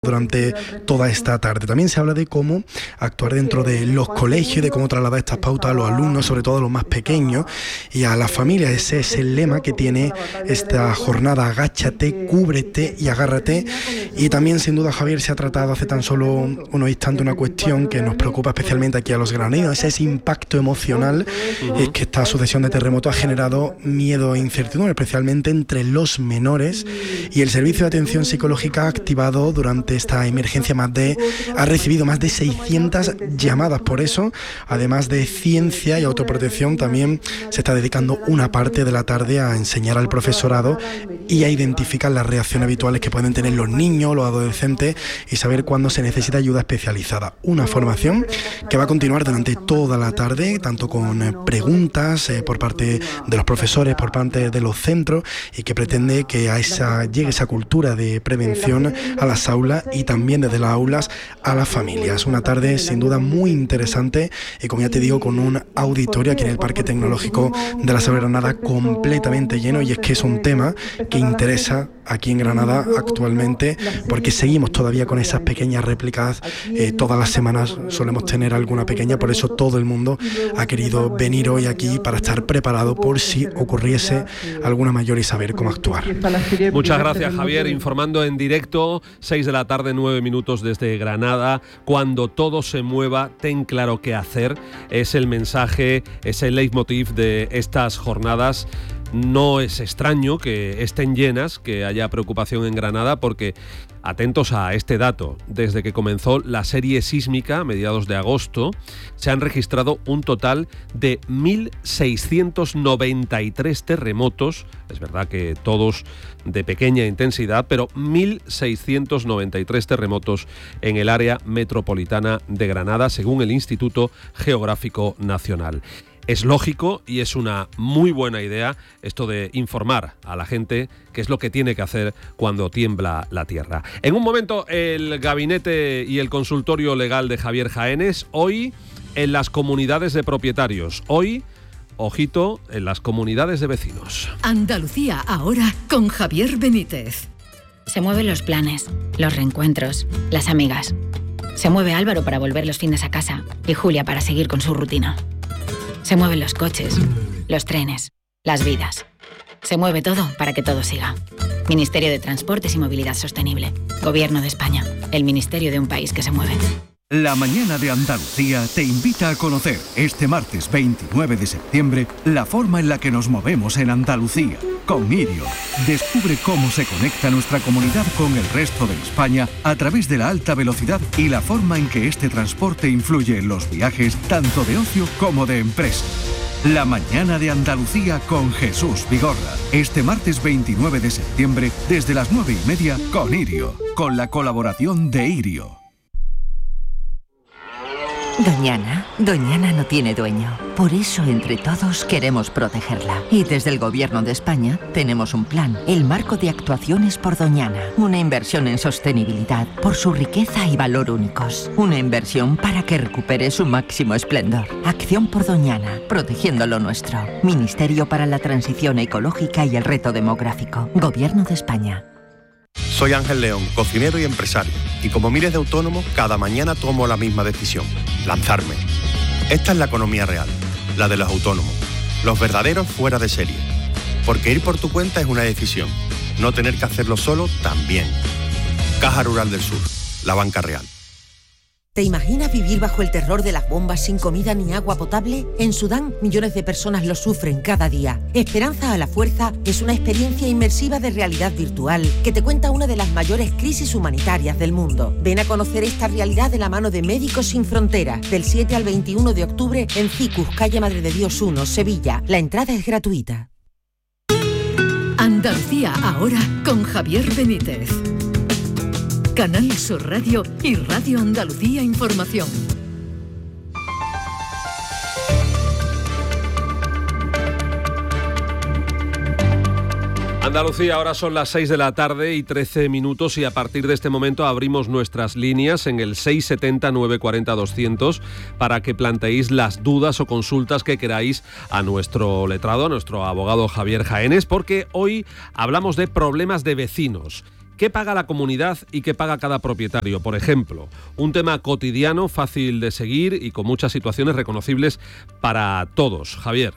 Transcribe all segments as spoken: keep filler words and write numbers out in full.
durante toda esta tarde. También se habla de cómo actuar dentro de los colegios, de cómo trasladar estas pautas a los alumnos, sobre todo a los más pequeños, y a las familias. Ese es el lema que tiene esta jornada: agáchate, cúbrete y agárrate. Y también, sin duda, Javier, se ha tratado hace tan solo unos instantes una cuestión que nos preocupa especialmente aquí a los granaderos, ese, ese impacto emocional. Uh-huh. Es que esta sucesión de terremotos ha generado miedo e incertidumbre, especialmente entre los menores, y el Servicio de Atención Psicológica ha activado durante esta emergencia más de ha recibido más de seiscientas llamadas. Por eso, además de ciencia y autoprotección, también se está dedicando una parte de la tarde a enseñar al profesorado y a identificar las reacciones habituales que pueden tener los niños, los adolescentes, y saber cuándo se necesita ayuda especializada. Una formación que va a continuar durante toda la tarde, tanto con eh, preguntas eh, por parte de los profesores, por parte de los centros, y que pretende que a esa llegue esa cultura de prevención a las aulas y también desde las aulas a las familias. Una tarde sin duda muy interesante y, como ya te digo, con un auditorio aquí en el Parque Tecnológico de la Sierra de Granada completamente lleno, y es que es un tema que interesa aquí en Granada actualmente, porque seguimos todavía con esas pequeñas réplicas. Eh, todas las semanas solemos tener alguna pequeña, por eso todo el mundo ha querido venir hoy aquí para estar preparado por si ocurriese alguna mayor y saber cómo actuar. Muchas gracias, Javier, informando en directo, seis de la tarde, nueve minutos desde Granada. Cuando todo se mueva, ten claro qué hacer. Es el mensaje, es el leitmotiv de estas jornadas. No es extraño que estén llenas, que haya preocupación en Granada, porque, atentos a este dato, desde que comenzó la serie sísmica a mediados de agosto, se han registrado un total de mil seiscientos noventa y tres terremotos, es verdad que todos de pequeña intensidad, pero mil seiscientos noventa y tres terremotos en el área metropolitana de Granada, según el Instituto Geográfico Nacional. Es lógico y es una muy buena idea esto de informar a la gente qué es lo que tiene que hacer cuando tiembla la tierra. En un momento, el gabinete y el consultorio legal de Javier Jaénes, hoy en las comunidades de propietarios, hoy, ojito, en las comunidades de vecinos. Andalucía ahora con Javier Benítez. Se mueven los planes, los reencuentros, las amigas. Se mueve Álvaro para volver los fines a casa y Julia para seguir con su rutina. Se mueven los coches, los trenes, las vidas. Se mueve todo para que todo siga. Ministerio de Transportes y Movilidad Sostenible. Gobierno de España. El ministerio de un país que se mueve. La mañana de Andalucía te invita a conocer este martes veintinueve de septiembre la forma en la que nos movemos en Andalucía. Con Irio, descubre cómo se conecta nuestra comunidad con el resto de España a través de la alta velocidad y la forma en que este transporte influye en los viajes tanto de ocio como de empresa. La mañana de Andalucía con Jesús Vigorra. Este martes veintinueve de septiembre desde las nueve y media con Irio, con la colaboración de Irio. Doñana, Doñana no tiene dueño. Por eso, entre todos, queremos protegerla. Y desde el Gobierno de España tenemos un plan, el Marco de Actuaciones por Doñana. Una inversión en sostenibilidad por su riqueza y valor únicos. Una inversión para que recupere su máximo esplendor. Acción por Doñana, protegiendo lo nuestro. Ministerio para la Transición Ecológica y el Reto Demográfico. Gobierno de España. Soy Ángel León, cocinero y empresario, y como miles de autónomos, cada mañana tomo la misma decisión: lanzarme. Esta es la economía real, la de los autónomos, los verdaderos fuera de serie. Porque ir por tu cuenta es una decisión, no tener que hacerlo solo también. Caja Rural del Sur, la banca real. ¿Te imaginas vivir bajo el terror de las bombas sin comida ni agua potable? En Sudán, millones de personas lo sufren cada día. Esperanza a la Fuerza es una experiencia inmersiva de realidad virtual que te cuenta una de las mayores crisis humanitarias del mundo. Ven a conocer esta realidad de la mano de Médicos Sin Fronteras, del siete al veintiuno de octubre en Cicus, calle Madre de Dios uno, Sevilla. La entrada es gratuita. Andalucía ahora con Javier Benítez. Canal Sur Radio y Radio Andalucía Información. Andalucía, ahora son las seis de la tarde y trece minutos, y a partir de este momento abrimos nuestras líneas en el seis setenta, nueve cuarenta, doscientos para que planteéis las dudas o consultas que queráis a nuestro letrado, a nuestro abogado Javier Jaénes, porque hoy hablamos de problemas de vecinos. ¿Qué paga la comunidad y qué paga cada propietario? Por ejemplo, un tema cotidiano, fácil de seguir y con muchas situaciones reconocibles para todos. Javier.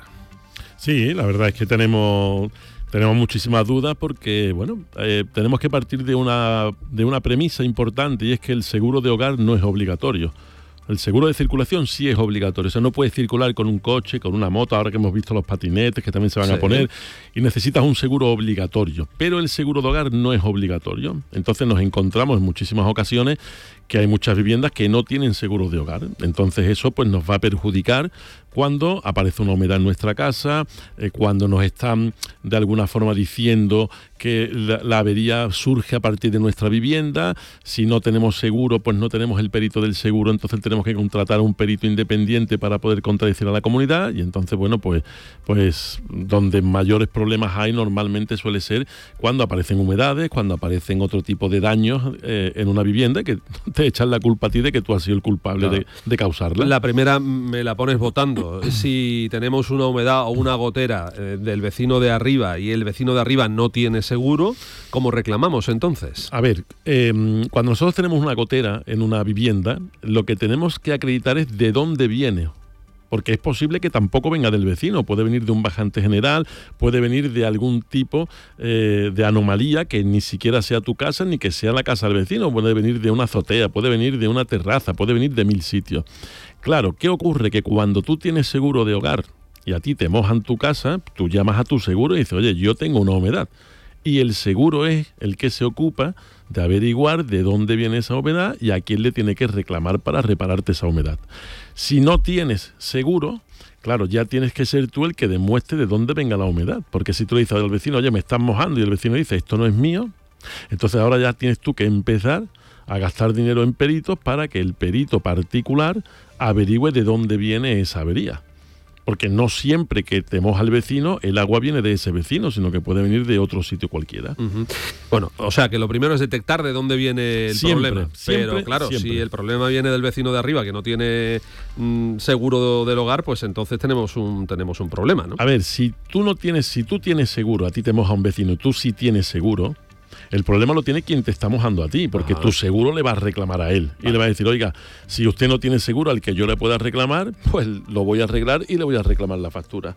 Sí, la verdad es que tenemos... Tenemos muchísimas dudas porque, bueno, eh, tenemos que partir de una, de una premisa importante, y es que el seguro de hogar no es obligatorio. El seguro de circulación sí es obligatorio. O sea, no puedes circular con un coche, con una moto, ahora que hemos visto los patinetes que también se van sí. a poner, y necesitas un seguro obligatorio. Pero el seguro de hogar no es obligatorio. Entonces nos encontramos en muchísimas ocasiones que hay muchas viviendas que no tienen seguros de hogar. Entonces eso pues nos va a perjudicar cuando aparece una humedad en nuestra casa, eh, cuando nos están de alguna forma diciendo que la, la avería surge a partir de nuestra vivienda. Si no tenemos seguro, pues no tenemos el perito del seguro, entonces tenemos que contratar a un perito independiente para poder contradecir a la comunidad, y entonces, bueno, pues, pues donde mayores problemas hay normalmente suele ser cuando aparecen humedades, cuando aparecen otro tipo de daños eh, en una vivienda que te echan la culpa a ti de que tú has sido el culpable claro. de, de causarla. La primera me la pones votando. Si tenemos una humedad o una gotera eh, del vecino de arriba y el vecino de arriba no tiene seguro, ¿cómo reclamamos entonces? A ver, eh, cuando nosotros tenemos una gotera en una vivienda, lo que tenemos que acreditar es de dónde viene. Porque es posible que tampoco venga del vecino, puede venir de un bajante general, puede venir de algún tipo eh, de anomalía que ni siquiera sea tu casa ni que sea la casa del vecino, puede venir de una azotea, puede venir de una terraza, puede venir de mil sitios. Claro, ¿qué ocurre? Que cuando tú tienes seguro de hogar y a ti te mojan tu casa, tú llamas a tu seguro y dices, oye, yo tengo una humedad. Y el seguro es el que se ocupa de averiguar de dónde viene esa humedad y a quién le tiene que reclamar para repararte esa humedad. Si no tienes seguro, claro, ya tienes que ser tú el que demuestre de dónde venga la humedad. Porque si tú le dices al vecino, oye, me estás mojando, y el vecino dice, esto no es mío, entonces ahora ya tienes tú que empezar a gastar dinero en peritos para que el perito particular averigüe de dónde viene esa avería. Porque no siempre que te moja el vecino, el agua viene de ese vecino, sino que puede venir de otro sitio cualquiera. Uh-huh. Bueno, o sea que lo primero es detectar de dónde viene el siempre, problema. Siempre, Pero claro, siempre. si el problema viene del vecino de arriba, que no tiene mm, seguro del hogar, pues entonces tenemos un tenemos un problema, ¿no? A ver, si tú no tienes, si tú tienes seguro, a ti te moja un vecino y tú sí tienes seguro, el problema lo tiene quien te está mojando a ti, porque Ajá. tu seguro le va a reclamar a él. Vale. Y le va a decir, oiga, si usted no tiene seguro al que yo le pueda reclamar, pues lo voy a arreglar y le voy a reclamar la factura.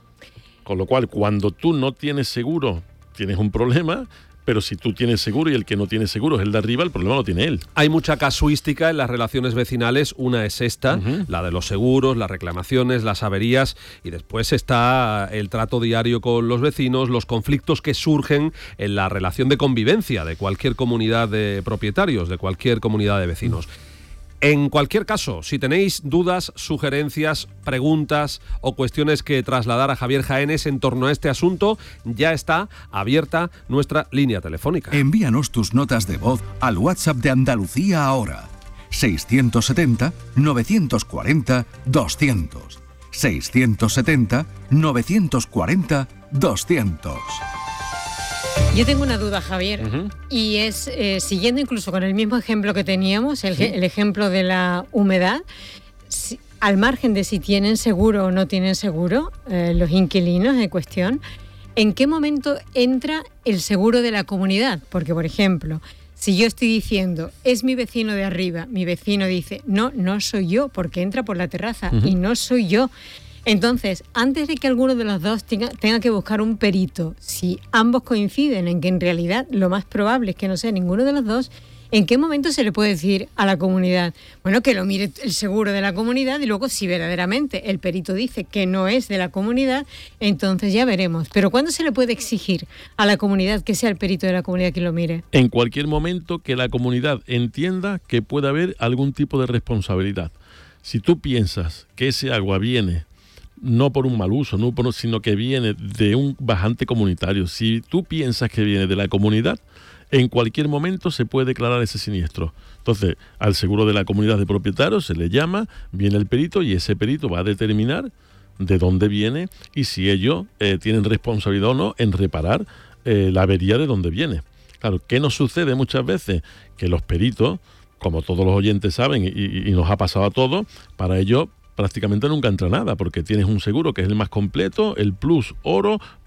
Con lo cual, cuando tú no tienes seguro, tienes un problema, pero si tú tienes seguro y el que no tiene seguro es el de arriba, el problema lo tiene él. Hay mucha casuística en las relaciones vecinales. Una es esta, uh-huh. la de los seguros, las reclamaciones, las averías, y después está el trato diario con los vecinos, los conflictos que surgen en la relación de convivencia de cualquier comunidad de propietarios, de cualquier comunidad de vecinos. En cualquier caso, si tenéis dudas, sugerencias, preguntas o cuestiones que trasladar a Javier Jaénes en torno a este asunto, ya está abierta nuestra línea telefónica. Envíanos tus notas de voz al WhatsApp de Andalucía ahora. seiscientos setenta, novecientos cuarenta, doscientos. seiscientos setenta, novecientos cuarenta, doscientos. Yo tengo una duda, Javier, uh-huh. y es, eh, siguiendo incluso con el mismo ejemplo que teníamos, el, ¿Sí? el ejemplo de la humedad, si, al margen de si tienen seguro o no tienen seguro, eh, los inquilinos en cuestión, ¿en qué momento entra el seguro de la comunidad? Porque, por ejemplo, si yo estoy diciendo, es mi vecino de arriba, mi vecino dice, no, no soy yo, porque entra por la terraza, uh-huh. y no soy yo. Entonces, antes de que alguno de los dos tenga, tenga que buscar un perito, si ambos coinciden en que en realidad lo más probable es que no sea ninguno de los dos, ¿en qué momento se le puede decir a la comunidad, bueno, que lo mire el seguro de la comunidad, y luego si verdaderamente el perito dice que no es de la comunidad, entonces ya veremos? Pero ¿cuándo se le puede exigir a la comunidad que sea el perito de la comunidad quien lo mire? En cualquier momento que la comunidad entienda que puede haber algún tipo de responsabilidad. Si tú piensas que ese agua viene no por un mal uso, no por, sino que viene de un bajante comunitario, si tú piensas que viene de la comunidad, en cualquier momento se puede declarar ese siniestro. Entonces, al seguro de la comunidad de propietarios se le llama, viene el perito y ese perito va a determinar de dónde viene y si ellos eh, tienen responsabilidad o no en reparar eh, la avería de dónde viene. Claro, ¿qué nos sucede muchas veces? Que los peritos, como todos los oyentes saben y, y nos ha pasado a todos, para ellos prácticamente nunca entra nada, porque tienes un seguro que es el más completo, el plus oro,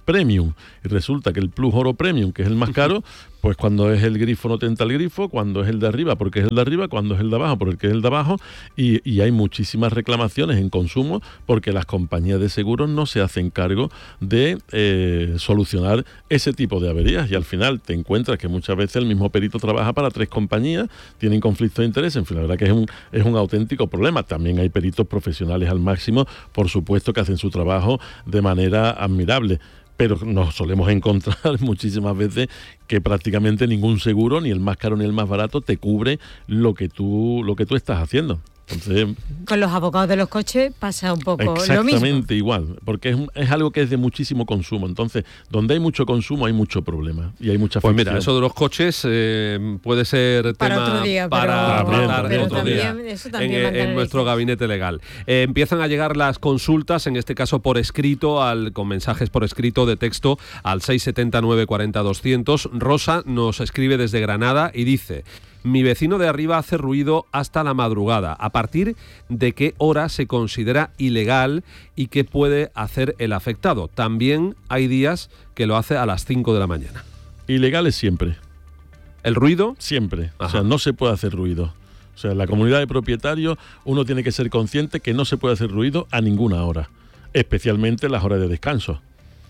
Premium. Y resulta que el Plus Oro Premium, que es el más caro, pues cuando es el grifo no te entra el grifo, cuando es el de arriba porque es el de arriba, cuando es el de abajo porque es el de abajo, y, y hay muchísimas reclamaciones en consumo porque las compañías de seguros no se hacen cargo de eh, solucionar ese tipo de averías, y al final te encuentras que muchas veces el mismo perito trabaja para tres compañías, tienen conflicto de interés, en fin, la verdad que es un, es un auténtico problema. También hay peritos profesionales al máximo, por supuesto, que hacen su trabajo de manera admirable, pero nos solemos encontrar muchísimas veces que prácticamente ningún seguro, ni el más caro ni el más barato, te cubre lo que tú, lo que tú estás haciendo. Entonces, con los abogados de los coches pasa un poco lo mismo. Exactamente igual, porque es, es algo que es de muchísimo consumo. Entonces, donde hay mucho consumo hay mucho problema y hay mucha Pues fricción. mira, eso de los coches eh, puede ser para tema otro día, para pero, tratar pero otro también, día eso también en, en nuestro gabinete legal. Eh, empiezan a llegar las consultas, en este caso por escrito, al con mensajes por escrito de texto al seis siete nueve cuatro cero doscientos. Rosa nos escribe desde Granada y dice: mi vecino de arriba hace ruido hasta la madrugada. ¿A partir de qué hora se considera ilegal y qué puede hacer el afectado? También hay días que lo hace a las cinco de la mañana. Ilegal es siempre. ¿El ruido? Siempre. Ajá. O sea, no se puede hacer ruido. O sea, en la comunidad de propietarios uno tiene que ser consciente que no se puede hacer ruido a ninguna hora, especialmente las horas de descanso.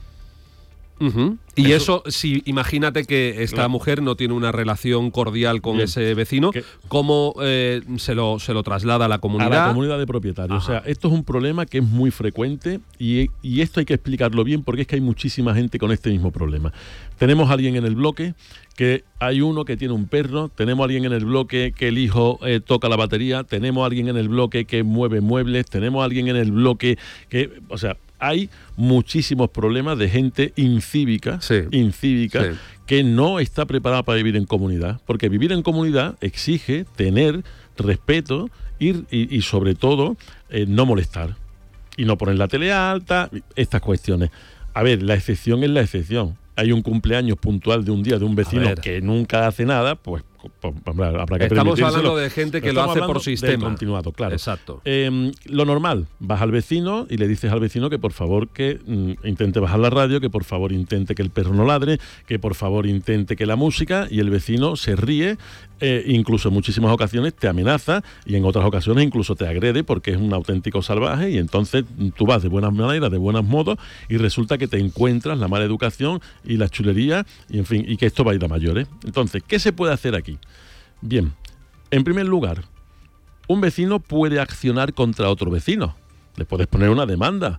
Uh-huh. Y eso, eso si imagínate que esta claro. mujer no tiene una relación cordial con Bien. ese vecino, ¿Qué? ¿cómo eh, se, lo, se lo traslada a la comunidad? A la comunidad de propietarios. Ajá. O sea, esto es un problema que es muy frecuente y, y esto hay que explicarlo bien porque es que hay muchísima gente con este mismo problema. Tenemos a alguien en el bloque que hay uno que tiene un perro, tenemos a alguien en el bloque que el hijo eh, toca la batería, tenemos a alguien en el bloque que mueve muebles, tenemos a alguien en el bloque que, o sea, hay muchísimos problemas de gente incívica, sí. incívica Sí. que no está preparada para vivir en comunidad, porque vivir en comunidad exige tener respeto y, y, y sobre todo, eh, no molestar y no poner la tele alta, estas cuestiones. A ver, la excepción es la excepción. Hay un cumpleaños puntual de un día de un vecino que nunca hace nada, pues habrá que Estamos permitírselo. hablando de gente que lo hace por sistema. Continuado, claro. Exacto. Eh, lo normal, vas al vecino y le dices al vecino que por favor que mm, intente bajar la radio, que por favor intente que el perro no ladre, que por favor intente que la música, y el vecino se ríe, eh, incluso en muchísimas ocasiones te amenaza y en otras ocasiones incluso te agrede porque es un auténtico salvaje, y entonces tú vas de buenas maneras, de buenos modos, y resulta que te encuentras la mala educación y la chulería, y en fin, y que esto va a ir a mayores. Entonces, ¿qué se puede hacer aquí? Bien, en primer lugar, un vecino puede accionar contra otro vecino. Le puedes poner una demanda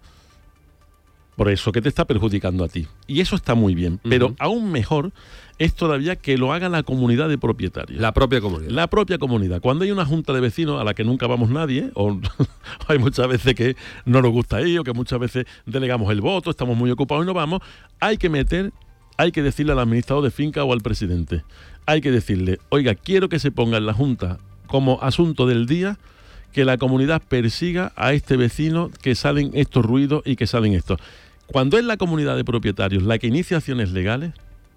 por eso que te está perjudicando a ti. Y eso está muy bien. Uh-huh. Pero aún mejor es todavía que lo haga la comunidad de propietarios. La propia comunidad. La propia comunidad. Cuando hay una junta de vecinos a la que nunca vamos nadie, o hay muchas veces que no nos gusta ir, o que muchas veces delegamos el voto, estamos muy ocupados y no vamos, hay que meter, hay que decirle al administrador de finca o al presidente, hay que decirle, oiga, quiero que se ponga en la junta como asunto del día que la comunidad persiga a este vecino, que salen estos ruidos y que salen estos. Cuando es la comunidad de propietarios la que inicia acciones legales,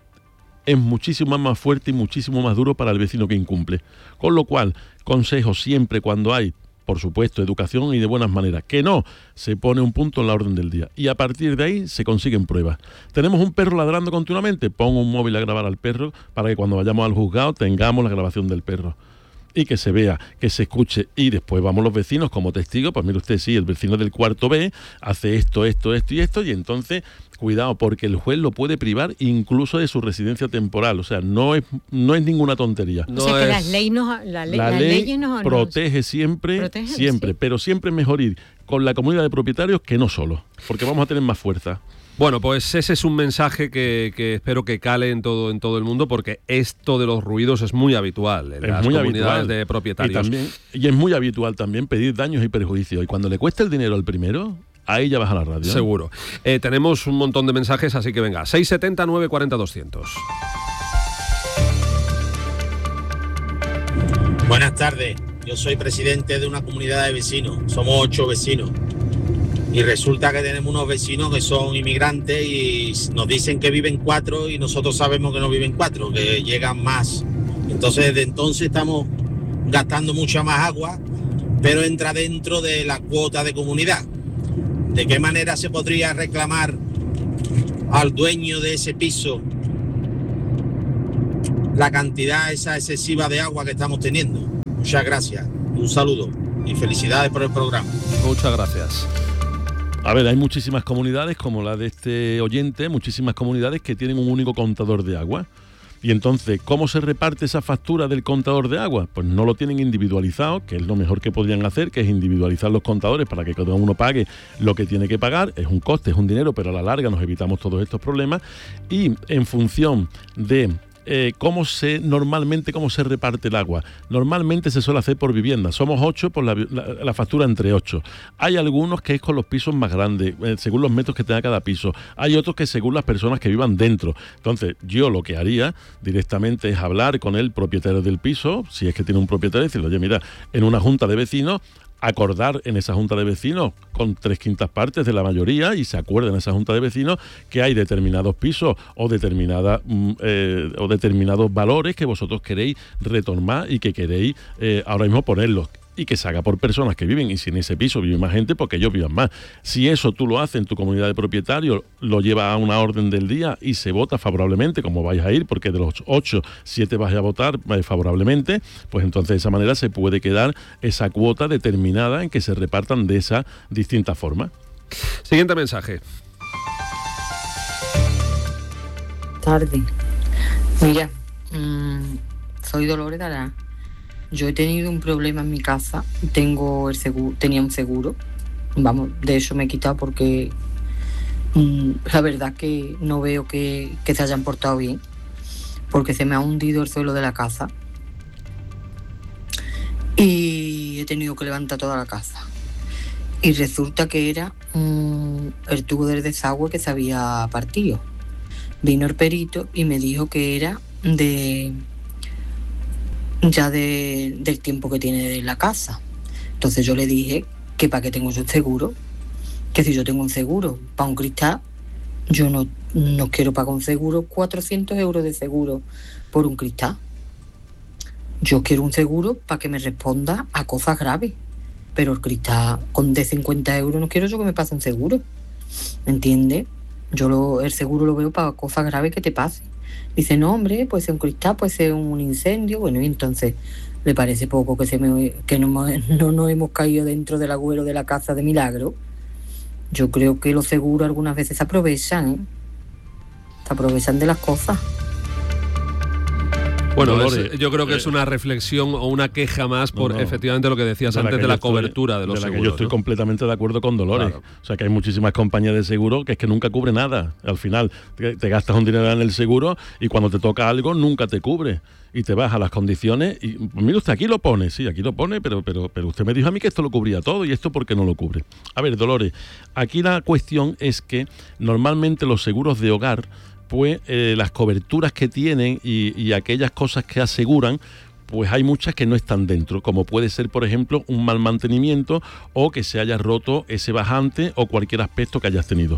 es muchísimo más fuerte y muchísimo más duro para el vecino que incumple. Con lo cual, consejo siempre cuando hay, por supuesto, educación y de buenas maneras, que no, se pone un punto en la orden del día. Y a partir de ahí se consiguen pruebas. ¿Tenemos un perro ladrando continuamente? Pongo un móvil a grabar al perro para que cuando vayamos al juzgado tengamos la grabación del perro. Y que se vea, que se escuche, y después vamos los vecinos como testigos, pues mire usted, sí, el vecino del cuarto B hace esto, esto, esto y esto, y entonces, cuidado, porque el juez lo puede privar incluso de su residencia temporal, o sea, no es, no es ninguna tontería. No, o sea, que las leyes nos, la ley, la las ley leyes nos, protege nos, siempre, protege, siempre, sí. Pero siempre es mejor ir con la comunidad de propietarios que no solo, porque vamos a tener más fuerza. Bueno, pues ese es un mensaje que, que espero que cale en todo en todo el mundo, porque esto de los ruidos es muy habitual en es las muy comunidades habitual. de propietarios. Y, también, y es muy habitual también pedir daños y perjuicios. Y cuando le cuesta el dinero al primero, ahí ya vas a la radio. Seguro. Eh, tenemos un montón de mensajes, así que venga, seis siete cero nueve cuatro cero doscientos. Buenas tardes, yo soy presidente de una comunidad de vecinos, somos ocho vecinos. Y resulta que tenemos unos vecinos que son inmigrantes y nos dicen que viven cuatro y nosotros sabemos que no viven cuatro, que llegan más. Entonces, desde entonces estamos gastando mucha más agua, pero entra dentro de la cuota de comunidad. ¿De qué manera se podría reclamar al dueño de ese piso la cantidad esa excesiva de agua que estamos teniendo. Muchas gracias, un saludo y felicidades por el programa. Muchas gracias. A ver, hay muchísimas comunidades, como la de este oyente, muchísimas comunidades que tienen un único contador de agua. Y entonces, ¿cómo se reparte esa factura del contador de agua? Pues no lo tienen individualizado, que es lo mejor que podrían hacer, que es individualizar los contadores para que cada uno pague lo que tiene que pagar. Es un coste, es un dinero, pero a la larga nos evitamos todos estos problemas. Y en función de Eh, cómo se normalmente cómo se reparte el agua. Normalmente se suele hacer por vivienda. Somos ocho, por la, la, la factura entre ocho. Hay algunos que es con los pisos más grandes, eh, según los metros que tenga cada piso. Hay otros que según las personas que vivan dentro. Entonces, yo lo que haría directamente es hablar con el propietario del piso, si es que tiene un propietario, y decirle, oye, mira, en una junta de vecinos, acordar en esa junta de vecinos con tres quintas partes de la mayoría y se acuerda en esa junta de vecinos que hay determinados pisos o determinada, eh, o determinados valores que vosotros queréis retomar y que queréis eh, ahora mismo ponerlos, y que se haga por personas que viven, y si en ese piso vive más gente, porque ellos vivan más. Si eso tú lo haces en tu comunidad de propietarios, lo llevas a una orden del día y se vota favorablemente, como vais a ir, porque de los ocho, siete vais a votar favorablemente, pues entonces de esa manera se puede quedar esa cuota determinada en que se repartan de esa distinta forma. Siguiente mensaje. Tarde. Mira, mmm, soy Dolores Dará. Yo he tenido un problema en mi casa, tengo el seguro, tenía un seguro, vamos, de eso me he quitado porque mmm, la verdad que no veo que, que se hayan portado bien, porque se me ha hundido el suelo de la casa y he tenido que levantar toda la casa. Y resulta que era mmm, el tubo del desagüe que se había partido. Vino el perito y me dijo que era de... ya de, del tiempo que tiene la casa. Entonces yo le dije que para qué tengo yo seguro, que si yo tengo un seguro para un cristal, yo no, no quiero pagar un seguro, cuatrocientos euros de seguro por un cristal. Yo quiero un seguro para que me responda a cosas graves, pero el cristal con de cincuenta euros no quiero yo que me pase un seguro, ¿me entiendes? Yo lo, el seguro lo veo para cosas graves que te pasen. Dice, no, hombre, puede ser un cristal, puede ser un incendio. Bueno, y entonces le parece poco que se me, que no, no nos hemos caído dentro del agüero de la casa de milagro. Yo creo que los seguros algunas veces se aprovechan, ¿eh? Se aprovechan de las cosas. Bueno, Dolores, es, yo creo que eh, es una reflexión o una queja más por no, no, efectivamente lo que decías de antes de la estoy, cobertura de los de la seguros. que yo estoy ¿no? completamente de acuerdo con Dolores. Claro. O sea, que hay muchísimas compañías de seguro que es que nunca cubre nada. Al final te, te gastas un dinero en el seguro y cuando te toca algo nunca te cubre. Y te vas a las condiciones y, pues mire usted, aquí lo pone, sí, aquí lo pone, pero, pero, pero usted me dijo a mí que esto lo cubría todo y esto ¿por qué no lo cubre? A ver, Dolores, aquí la cuestión es que normalmente los seguros de hogar, pues eh, las coberturas que tienen y, y aquellas cosas que aseguran, pues hay muchas que no están dentro, como puede ser, por ejemplo, un mal mantenimiento o que se haya roto ese bajante o cualquier aspecto que hayas tenido.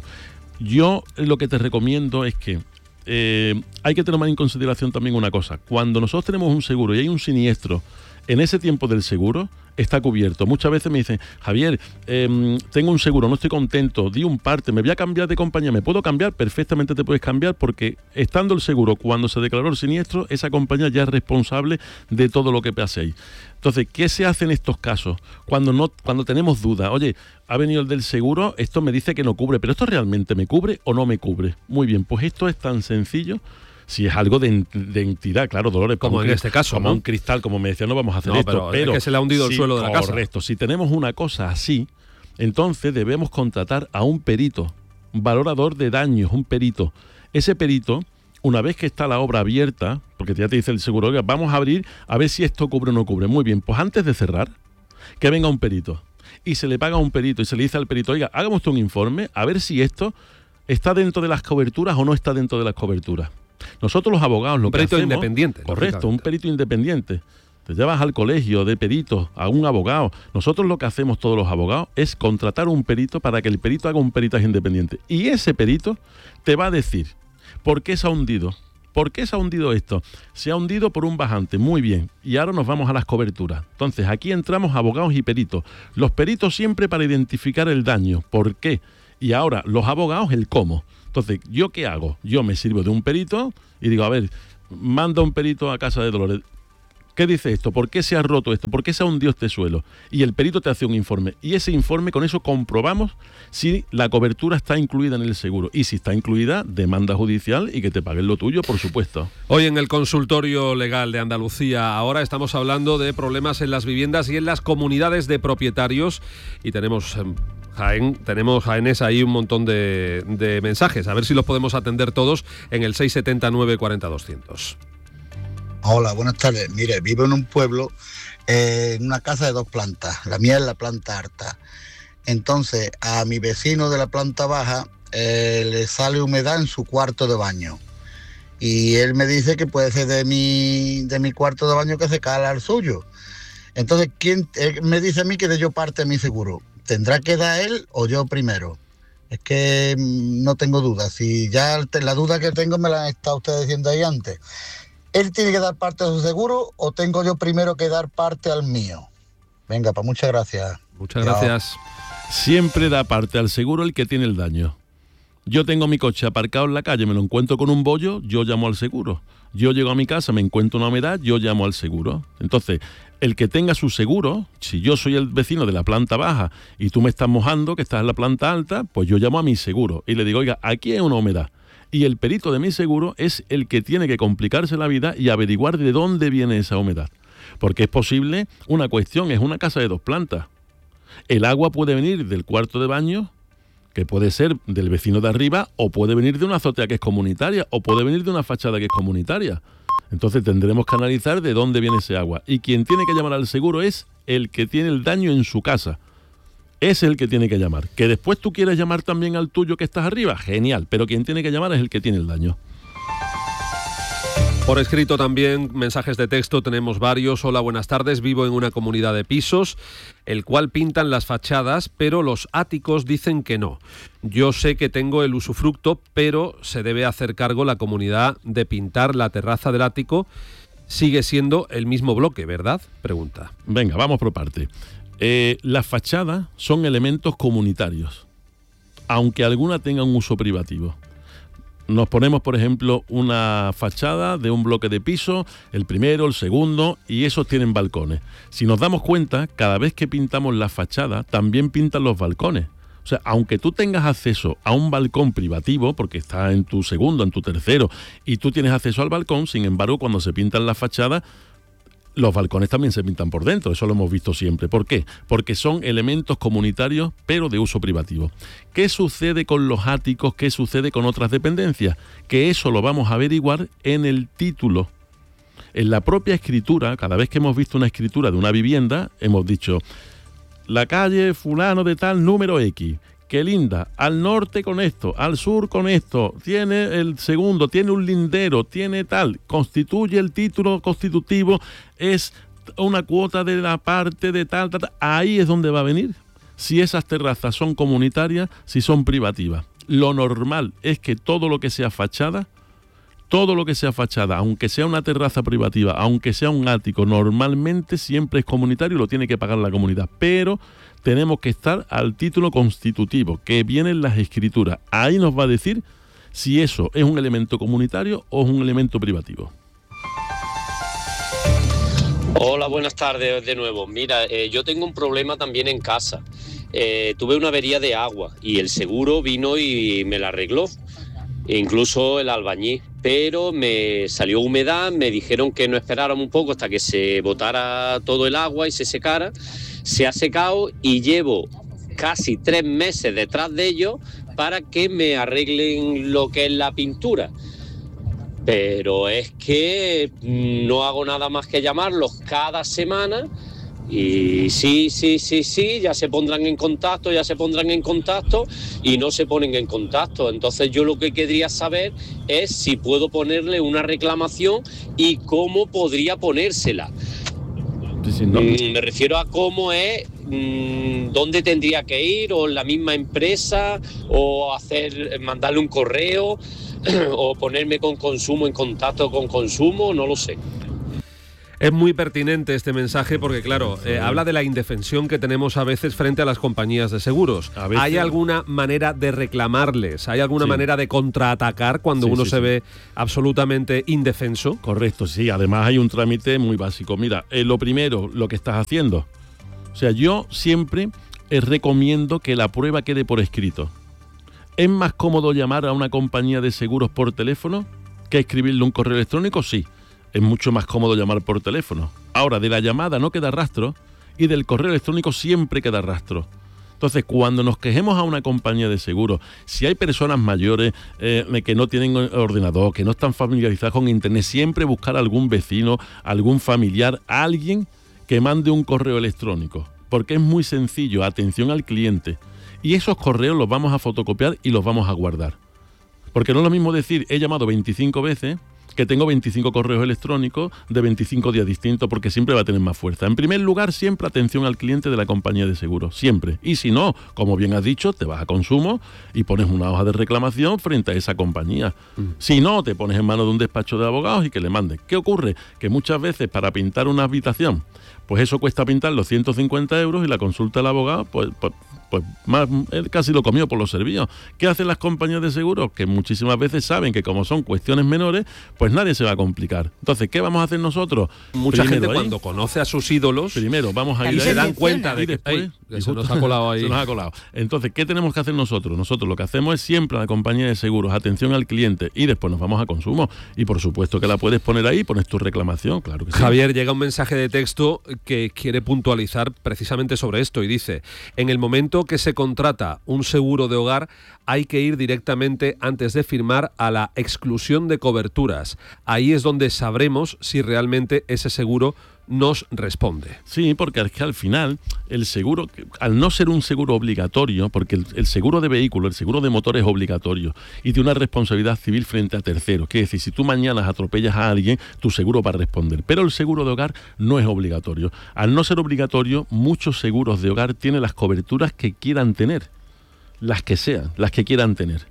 Yo lo que te recomiendo es que eh, hay que tomar en consideración también una cosa. Cuando nosotros tenemos un seguro y hay un siniestro, en ese tiempo del seguro está cubierto. Muchas veces me dicen, Javier, eh, tengo un seguro, no estoy contento, di un parte, me voy a cambiar de compañía, ¿me puedo cambiar? Perfectamente te puedes cambiar porque estando el seguro, cuando se declaró el siniestro, esa compañía ya es responsable de todo lo que paséis. Entonces, ¿qué se hace en estos casos? Cuando no, cuando tenemos dudas, oye, ha venido el del seguro, esto me dice que no cubre, pero ¿esto realmente me cubre o no me cubre? Muy bien, pues esto es tan sencillo. Si es algo de, de entidad, claro, Dolores. Como en este caso, Como ¿no? un cristal, como me decía, no vamos a hacer no, esto. Pero, pero es que se le ha hundido sí, el suelo de la casa. Correcto. Si tenemos una cosa así, entonces debemos contratar a un perito, un valorador de daños, un perito. Ese perito, una vez que está la obra abierta, porque ya te dice el seguro, oiga, vamos a abrir a ver si esto cubre o no cubre. Muy bien, pues antes de cerrar, que venga un perito. Y se le paga a un perito y se le dice al perito, oiga, hágame usted un informe a ver si esto está dentro de las coberturas o no está dentro de las coberturas. Nosotros los abogados lo que hacemos... Un perito independiente. Correcto, un perito independiente. Te llevas al colegio de peritos, a un abogado. Nosotros lo que hacemos todos los abogados es contratar un perito para que el perito haga un peritaje independiente. Y ese perito te va a decir por qué se ha hundido. ¿Por qué se ha hundido esto? Se ha hundido por un bajante, muy bien. Y ahora nos vamos a las coberturas. Entonces, aquí entramos abogados y peritos. Los peritos siempre para identificar el daño. ¿Por qué? Y ahora, los abogados, el cómo. Entonces, ¿yo qué hago? Yo me sirvo de un perito y digo, a ver, manda un perito a casa de Dolores. ¿Qué dice esto? ¿Por qué se ha roto esto? ¿Por qué se ha hundido este suelo? Y el perito te hace un informe. Y ese informe, con eso comprobamos si la cobertura está incluida en el seguro. Y si está incluida, demanda judicial y que te paguen lo tuyo, por supuesto. Hoy en el consultorio legal de Andalucía, ahora estamos hablando de problemas en las viviendas y en las comunidades de propietarios. Y tenemos... Jaén, tenemos, Jaénes, ahí un montón de, de mensajes. A ver si los podemos atender todos en el seis siete nueve cuatro cero doscientos. Hola, buenas tardes. Mire, vivo en un pueblo, eh, en una casa de dos plantas. La mía es la planta alta. Entonces, a mi vecino de la planta baja eh, le sale humedad en su cuarto de baño. Y él me dice que puede ser de mi, de mi cuarto de baño que se cala al suyo. Entonces, ¿quién él me dice a mí que de yo parte de mi seguro? ¿Tendrá que dar él o yo primero? Es que no tengo dudas. Si ya la duda que tengo me la han estado ustedes diciendo ahí antes. ¿Él tiene que dar parte de su seguro o tengo yo primero que dar parte al mío? Venga, pues muchas gracias. Muchas gracias. Siempre da parte al seguro el que tiene el daño. Yo tengo mi coche aparcado en la calle, me lo encuentro con un bollo, yo llamo al seguro. Yo llego a mi casa, me encuentro una humedad, yo llamo al seguro. Entonces, el que tenga su seguro, si yo soy el vecino de la planta baja y tú me estás mojando, que estás en la planta alta, pues yo llamo a mi seguro y le digo, oiga, aquí hay una humedad. Y el perito de mi seguro es el que tiene que complicarse la vida y averiguar de dónde viene esa humedad. Porque es posible, una cuestión, es una casa de dos plantas. El agua puede venir del cuarto de baño, que puede ser del vecino de arriba, o puede venir de una azotea que es comunitaria, o puede venir de una fachada que es comunitaria. Entonces tendremos que analizar de dónde viene ese agua. Y quien tiene que llamar al seguro es el que tiene el daño en su casa. Es el que tiene que llamar. Que después tú quieres llamar también al tuyo que estás arriba, genial, pero quien tiene que llamar es el que tiene el daño. Por escrito también, mensajes de texto, tenemos varios. Hola, buenas tardes, vivo en una comunidad de pisos, el cual pintan las fachadas, pero los áticos dicen que no. Yo sé que tengo el usufructo, pero se debe hacer cargo la comunidad de pintar la terraza del ático. Sigue siendo el mismo bloque, ¿verdad? Pregunta. Venga, vamos por parte. Eh, las fachadas son elementos comunitarios, aunque alguna tenga un uso privativo. Nos ponemos, por ejemplo, una fachada de un bloque de piso, el primero, el segundo, y esos tienen balcones. Si nos damos cuenta, cada vez que pintamos la fachada, también pintan los balcones. O sea, aunque tú tengas acceso a un balcón privativo, porque está en tu segundo, en tu tercero, y tú tienes acceso al balcón, sin embargo, cuando se pintan las fachadas, los balcones también se pintan por dentro, eso lo hemos visto siempre. ¿Por qué? Porque son elementos comunitarios, pero de uso privativo. ¿Qué sucede con los áticos? ¿Qué sucede con otras dependencias? Que eso lo vamos a averiguar en el título. En la propia escritura, cada vez que hemos visto una escritura de una vivienda, hemos dicho, la calle fulano de tal número X, que linda, al norte con esto, al sur con esto, tiene el segundo, tiene un lindero, tiene tal, constituye el título constitutivo, es una cuota de la parte de tal, tal, tal. Ahí es donde va a venir. Si esas terrazas son comunitarias, si son privativas. Lo normal es que todo lo que sea fachada, todo lo que sea fachada, aunque sea una terraza privativa, aunque sea un ático, normalmente siempre es comunitario y lo tiene que pagar la comunidad. Pero tenemos que estar al título constitutivo, que viene en las escrituras. Ahí nos va a decir si eso es un elemento comunitario o es un elemento privativo. Hola, buenas tardes de nuevo. Mira, eh, yo tengo un problema también en casa. Eh, tuve una avería de agua y el seguro vino y me la arregló. Incluso el albañil, pero me salió humedad, me dijeron que no esperáramos un poco hasta que se botara todo el agua y se secara. Se ha secado y llevo casi tres meses detrás de ellos para que me arreglen lo que es la pintura. Pero es que no hago nada más que llamarlos cada semana y sí, sí, sí, sí, ya se pondrán en contacto, ya se pondrán en contacto y no se ponen en contacto. Entonces yo lo que querría saber es si puedo ponerle una reclamación y cómo podría ponérsela. Sí, no. mm, me refiero a cómo es, mmm, dónde tendría que ir, o en la misma empresa, o hacer, mandarle un correo, o ponerme con consumo en contacto con consumo, no lo sé. Es muy pertinente este mensaje porque, claro, eh, habla de la indefensión que tenemos a veces frente a las compañías de seguros. ¿Hay alguna manera de reclamarles? ¿Hay alguna Sí. manera de contraatacar cuando Sí, uno sí, se sí. ve absolutamente indefenso? Correcto, sí. Además hay un trámite muy básico. Mira, eh, lo primero, lo que estás haciendo. O sea, yo siempre eh, recomiendo que la prueba quede por escrito. ¿Es más cómodo llamar a una compañía de seguros por teléfono que escribirle un correo electrónico? Sí. Es mucho más cómodo llamar por teléfono. Ahora, de la llamada no queda rastro y del correo electrónico siempre queda rastro. Entonces, cuando nos quejemos a una compañía de seguros, si hay personas mayores eh, que no tienen ordenador, que no están familiarizadas con Internet, siempre buscar a algún vecino, algún familiar, alguien que mande un correo electrónico. Porque es muy sencillo, atención al cliente. Y esos correos los vamos a fotocopiar y los vamos a guardar. Porque no es lo mismo decir, he llamado veinticinco veces, que tengo veinticinco correos electrónicos de veinticinco días distintos, porque siempre va a tener más fuerza. En primer lugar, siempre atención al cliente de la compañía de seguros, siempre. Y si no, como bien has dicho, te vas a consumo y pones una hoja de reclamación frente a esa compañía. Mm. Si no, te pones en manos de un despacho de abogados y que le mandes. ¿Qué ocurre? Que muchas veces para pintar una habitación, pues eso cuesta pintar los ciento cincuenta euros y la consulta del abogado, pues... pues pues más, él casi lo comió por los servicios. ¿Qué hacen las compañías de seguros? Que muchísimas veces saben que como son cuestiones menores, pues nadie se va a complicar. Entonces, ¿qué vamos a hacer nosotros? Mucha Primero, gente ahí, cuando conoce a sus ídolos, primero vamos a ir se ahí, dan cuenta de y que, después, ey, que se nos ha colado ahí. Se nos ha colado. Entonces, ¿qué tenemos que hacer nosotros? Nosotros lo que hacemos es siempre a la compañía de seguros, atención al cliente, y después nos vamos a consumo. Y por supuesto que la puedes poner ahí, pones tu reclamación, claro que sí. Javier, llega un mensaje de texto que quiere puntualizar precisamente sobre esto y dice: en el momento que se contrata un seguro de hogar, hay que ir directamente antes de firmar a la exclusión de coberturas. Ahí es donde sabremos si realmente ese seguro nos responde. Sí, porque es que al final el seguro, al no ser un seguro obligatorio, porque el, el seguro de vehículo, el seguro de motor es obligatorio y tiene una responsabilidad civil frente a terceros. Quiere decir, si tú mañana atropellas a alguien, tu seguro va a responder. Pero el seguro de hogar no es obligatorio. Al no ser obligatorio, muchos seguros de hogar tienen las coberturas que quieran tener, las que sean, las que quieran tener.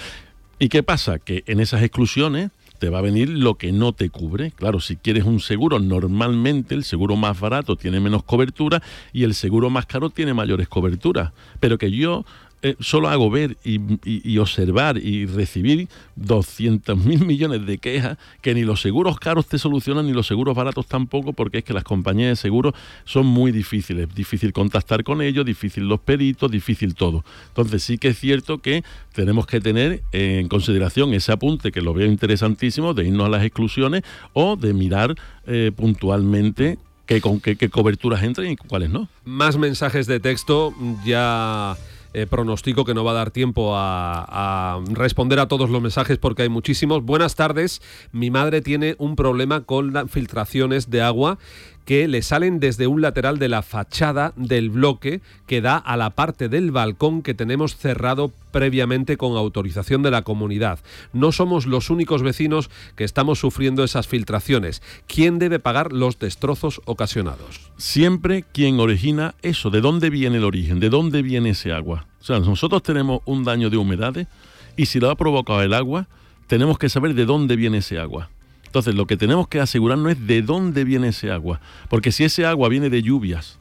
¿Y qué pasa? Que en esas exclusiones te va a venir lo que no te cubre. Claro, si quieres un seguro, normalmente el seguro más barato tiene menos cobertura y el seguro más caro tiene mayores coberturas. Pero que yo eh, solo hago ver y, y, y observar y recibir doscientos mil millones de quejas que ni los seguros caros te solucionan ni los seguros baratos tampoco, porque es que las compañías de seguros son muy difíciles. Difícil contactar con ellos, difícil los peritos, difícil todo. Entonces sí que es cierto que tenemos que tener en consideración ese apunte, que lo veo interesantísimo, de irnos a las exclusiones o de mirar eh, puntualmente qué, con qué, qué coberturas entran y cuáles no. Más mensajes de texto, ya... Eh, pronostico que no va a dar tiempo a, a responder a todos los mensajes porque hay muchísimos. Buenas tardes, mi madre tiene un problema con las filtraciones de agua que le salen desde un lateral de la fachada del bloque que da a la parte del balcón que tenemos cerrado previamente con autorización de la comunidad. No somos los únicos vecinos que estamos sufriendo esas filtraciones. ¿Quién debe pagar los destrozos ocasionados? Siempre quien origina eso, ¿de dónde viene el origen? ¿De dónde viene ese agua? O sea, nosotros tenemos un daño de humedades y si lo ha provocado el agua, tenemos que saber de dónde viene ese agua. Entonces, lo que tenemos que asegurarnos es de dónde viene ese agua. Porque si ese agua viene de lluvias,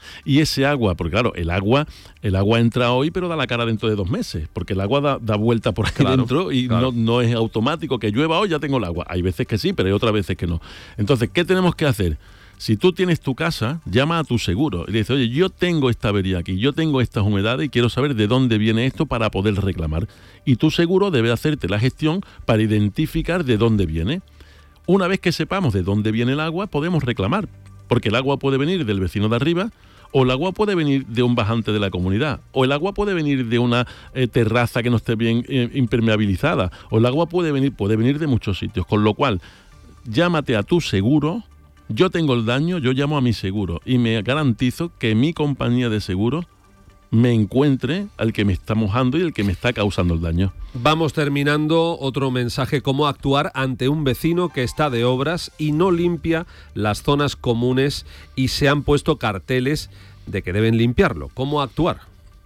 y ese agua, porque claro, el agua el agua entra hoy, pero da la cara dentro de dos meses, porque el agua da, da vuelta por ahí claro, dentro y claro. no, no es automático que llueva hoy, ya tengo el agua. Hay veces que sí, pero hay otras veces que no. Entonces, ¿qué tenemos que hacer? Si tú tienes tu casa, llama a tu seguro y le dices, oye, yo tengo esta avería aquí, yo tengo estas humedades y quiero saber de dónde viene esto para poder reclamar. Y tu seguro debe hacerte la gestión para identificar de dónde viene. Una vez que sepamos de dónde viene el agua, podemos reclamar, porque el agua puede venir del vecino de arriba, o el agua puede venir de un bajante de la comunidad, o el agua puede venir de una eh, terraza que no esté bien eh, impermeabilizada, o el agua puede venir, puede venir de muchos sitios, con lo cual, llámate a tu seguro. Yo tengo el daño, yo llamo a mi seguro y me garantizo que mi compañía de seguros me encuentre al que me está mojando y el que me está causando el daño. Vamos terminando. Otro mensaje: cómo actuar ante un vecino que está de obras y no limpia las zonas comunes y se han puesto carteles de que deben limpiarlo. ¿Cómo actuar?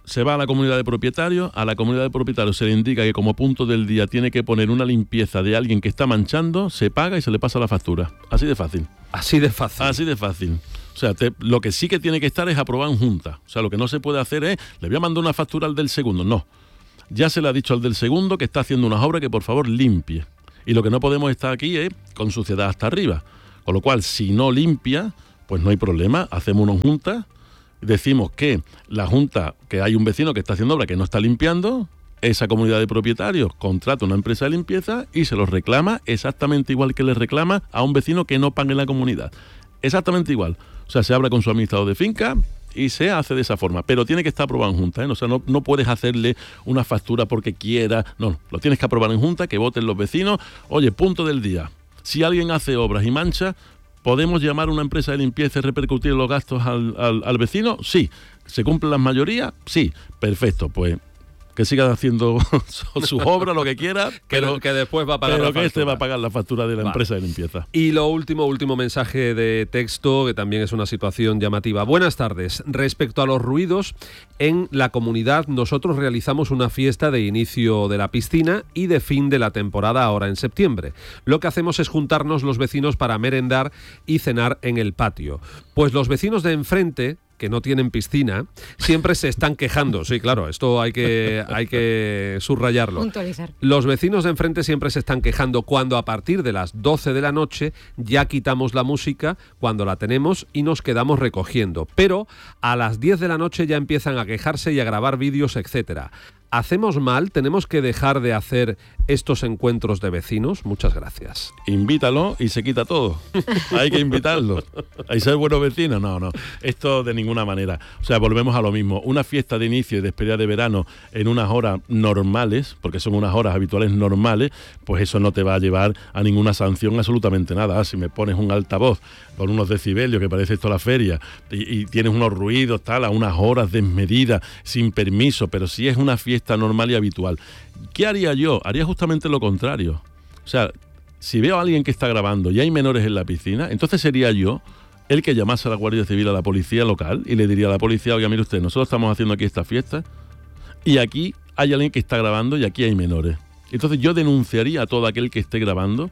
se va a la comunidad de propietarios, a la comunidad de propietarios se le indica que como punto del día tiene que poner una limpieza de alguien que está manchando, se paga y se le pasa la factura. Así de fácil. Así de fácil. Así de fácil. O sea, te, lo que sí que tiene que estar es aprobado en junta. O sea, lo que no se puede hacer es, le voy a mandar una factura al del segundo. No. Ya se le ha dicho al del segundo que está haciendo unas obras que por favor limpie. Y lo que no podemos estar aquí es con suciedad hasta arriba. Con lo cual, si no limpia, pues no hay problema. Hacemos una junta. Decimos que la junta, que hay un vecino que está haciendo obra que no está limpiando, esa comunidad de propietarios contrata una empresa de limpieza y se los reclama exactamente igual que le reclama a un vecino que no pague en la comunidad. Exactamente igual. O sea, se habla con su administrador de finca y se hace de esa forma. Pero tiene que estar aprobado en junta, ¿eh? O sea, no, no puedes hacerle una factura porque quiera. No, lo tienes que aprobar en junta, que voten los vecinos. Oye, punto del día. Si alguien hace obras y mancha, ¿podemos llamar a una empresa de limpieza y repercutir los gastos al, al, al vecino? Sí. ¿Se cumplen las mayorías? Sí. Perfecto, pues que siga haciendo sus obras, lo que quiera, pero que después va a pagar pero la que factura. este va a pagar la factura de la Va. empresa de limpieza. Y lo último, último mensaje de texto, que también es una situación llamativa. Buenas tardes. Respecto a los ruidos, en la comunidad nosotros realizamos una fiesta de inicio de la piscina y de fin de la temporada ahora en septiembre. Lo que hacemos es juntarnos los vecinos para merendar y cenar en el patio. Pues los vecinos de enfrente, que no tienen piscina, siempre se están quejando. Sí, claro, esto hay que, hay que subrayarlo. Puntualizar. Los vecinos de enfrente siempre se están quejando cuando a partir de las doce de la noche ya quitamos la música cuando la tenemos y nos quedamos recogiendo. Pero a las diez de la noche ya empiezan a quejarse y a grabar vídeos, etcétera. ¿Hacemos mal? ¿Tenemos que dejar de hacer estos encuentros de vecinos? Muchas gracias. Invítalo y se quita todo. Hay que invitarlo. ¿Hay ser buenos vecinos? No, no. Esto de ninguna manera. O sea, volvemos a lo mismo. Una fiesta de inicio y despedida de verano en unas horas normales, porque son unas horas habituales normales, pues eso no te va a llevar a ninguna sanción, absolutamente nada. Ah, si me pones un altavoz con unos decibelios, que parece esto la feria, y, y tienes unos ruidos, tal, a unas horas desmedidas, sin permiso, pero si es una fiesta normal y habitual. ¿Qué haría yo? Haría justamente lo contrario. O sea, si veo a alguien que está grabando y hay menores en la piscina, entonces sería yo el que llamase a la Guardia Civil, a la policía local, y le diría a la policía, oiga, mire usted, nosotros estamos haciendo aquí esta fiesta y aquí hay alguien que está grabando y aquí hay menores. Entonces yo denunciaría a todo aquel que esté grabando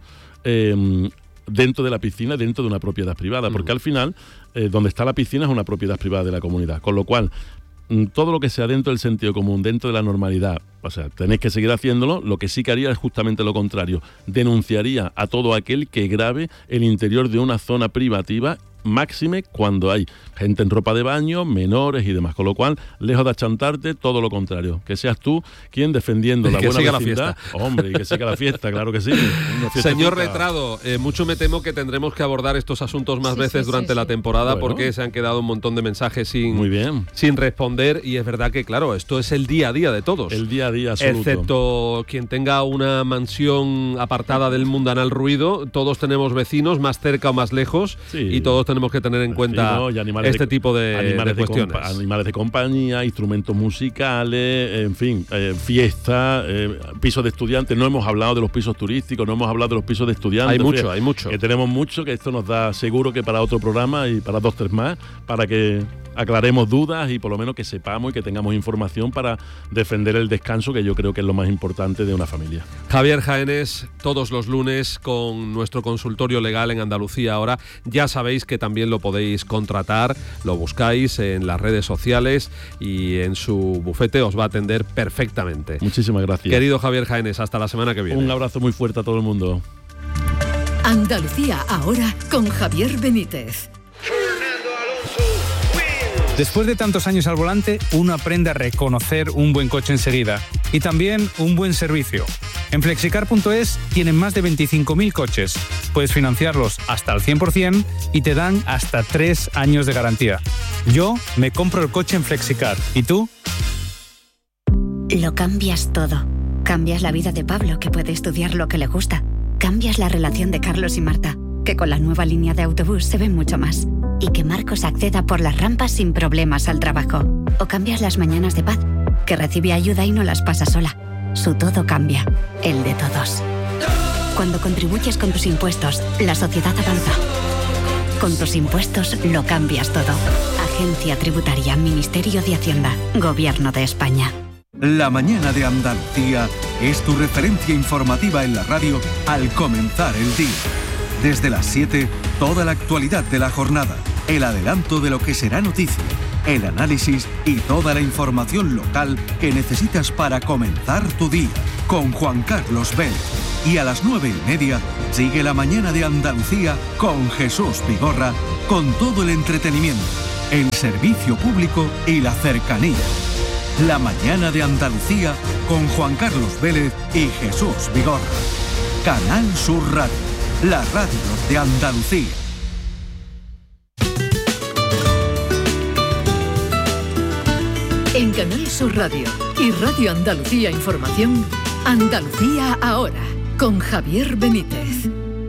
eh, dentro de la piscina, dentro de una propiedad privada, porque al final, eh, donde está la piscina es una propiedad privada de la comunidad, con lo cual todo lo que sea dentro del sentido común, dentro de la normalidad, o sea, tenéis que seguir haciéndolo. Lo que sí que haría es justamente lo contrario. Denunciaría a todo aquel que grabe el interior de una zona privativa, máxime cuando hay gente en ropa de baño, menores y demás. Con lo cual, lejos de achantarte, todo lo contrario. Que seas tú quien defendiendo la que buena siga vecindad. La fiesta. Hombre, y que siga la fiesta, claro que sí. Señor Letrado, eh, mucho me temo que tendremos que abordar estos asuntos más Sí, veces sí, durante sí, la sí. temporada, Bueno. porque se han quedado un montón de mensajes sin, Muy bien. sin responder, y es verdad que, claro, esto es el día a día de todos. El día a día absoluto. Excepto quien tenga una mansión apartada del mundanal ruido, todos tenemos vecinos más cerca o más lejos, Sí. y todos tenemos que tener en cuenta Y animales este de, tipo de, animales de de cuestiones. compa- animales de compañía, instrumentos musicales, en fin, eh, fiestas, eh, pisos de estudiantes. No hemos hablado de los pisos turísticos, no hemos hablado de los pisos de estudiantes. Hay mucho, Fíjate, hay mucho. Que tenemos mucho, que esto nos da seguro que para otro programa y para dos, tres más, para que aclaremos dudas y por lo menos que sepamos y que tengamos información para defender el descanso, que yo creo que es lo más importante de una familia. Javier Jaénes, todos los lunes con nuestro consultorio legal en Andalucía Ahora. Ya sabéis que también lo podéis contratar, lo buscáis en las redes sociales y en su bufete os va a atender perfectamente. Muchísimas gracias. Querido Javier Jaénes, hasta la semana que viene. Un abrazo muy fuerte a todo el mundo. Andalucía Ahora con Javier Benítez. Después de tantos años al volante, uno aprende a reconocer un buen coche enseguida y también un buen servicio. En flexicar punto es tienen más de veinticinco mil coches. Puedes financiarlos hasta al cien por ciento y te dan hasta tres años de garantía. Yo me compro el coche en Flexicar. ¿Y tú? Lo cambias todo. Cambias la vida de Pablo, que puede estudiar lo que le gusta. Cambias la relación de Carlos y Marta, que con la nueva línea de autobús se ven mucho más. Y que Marcos acceda por las rampas sin problemas al trabajo. O cambias las mañanas de Paz, que recibe ayuda y no las pasa sola. Su todo cambia, el de todos. Cuando contribuyes con tus impuestos, la sociedad avanza. Con tus impuestos lo cambias todo. Agencia Tributaria, Ministerio de Hacienda, Gobierno de España. La mañana de Andalucía es tu referencia informativa en la radio al comenzar el día. Desde las siete, toda la actualidad de la jornada, el adelanto de lo que será noticia, el análisis y toda la información local que necesitas para comenzar tu día. Con Juan Carlos Vélez. Y a las nueve y media sigue la mañana de Andalucía con Jesús Vigorra, con todo el entretenimiento, el servicio público y la cercanía. La mañana de Andalucía con Juan Carlos Vélez y Jesús Vigorra. Canal Sur Radio, la radio de Andalucía. En Canal Sur Radio y Radio Andalucía Información, Andalucía ahora, con Javier Benítez.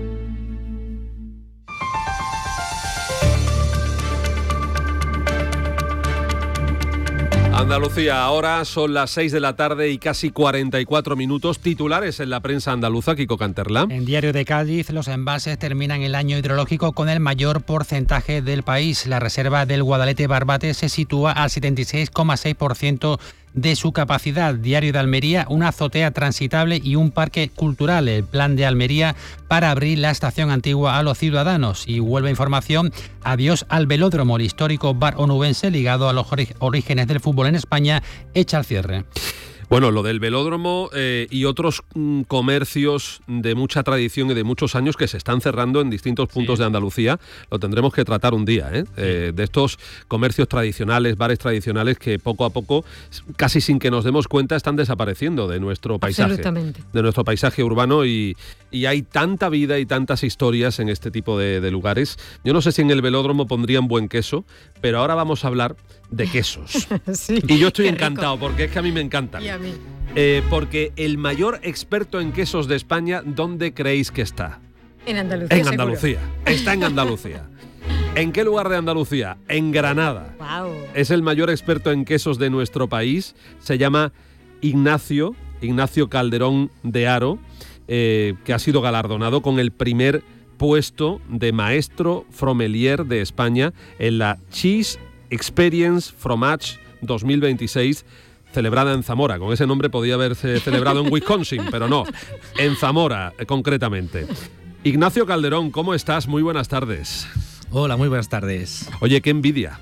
Andalucía, ahora son las seis de la tarde y casi cuarenta y cuatro minutos. Titulares en la prensa andaluza, Kiko Canterla. En Diario de Cádiz, los embalses terminan el año hidrológico con el mayor porcentaje del país. La reserva del Guadalete-Barbate se sitúa al setenta y seis coma seis por ciento de su capacidad. Diario de Almería, una azotea transitable y un parque cultural. El plan de Almería para abrir la estación antigua a los ciudadanos. Y Huelva Información, adiós al velódromo. El histórico bar onubense, ligado a los orígenes del fútbol en España, echa al cierre. Bueno, lo del velódromo eh, y otros mm, comercios de mucha tradición y de muchos años que se están cerrando en distintos puntos sí. de Andalucía, lo tendremos que tratar un día, ¿eh? Sí. Eh, de estos comercios tradicionales, bares tradicionales que poco a poco, casi sin que nos demos cuenta, están desapareciendo de nuestro paisaje, de nuestro paisaje urbano y, y hay tanta vida y tantas historias en este tipo de, de lugares. Yo no sé si en el velódromo pondrían buen queso, pero ahora vamos a hablar de quesos. Sí, y yo estoy encantado porque es que a mí me encantan. Y a mí. Eh, porque el mayor experto en quesos de España, ¿dónde creéis que está? En Andalucía. En Andalucía. Seguro. Está en Andalucía. ¿En qué lugar de Andalucía? En Granada. Wow. Es el mayor experto en quesos de nuestro país. Se llama Ignacio, Ignacio Calderón de Haro, eh, que ha sido galardonado con el primer puesto de maestro fromelier de España en la Cheese Experience Fromage dos mil veintiséis, celebrada en Zamora. Con ese nombre podía haberse celebrado en Wisconsin, pero no, en Zamora concretamente. Ignacio Calderón, ¿cómo estás? Muy buenas tardes. Hola, muy buenas tardes. Oye, qué envidia.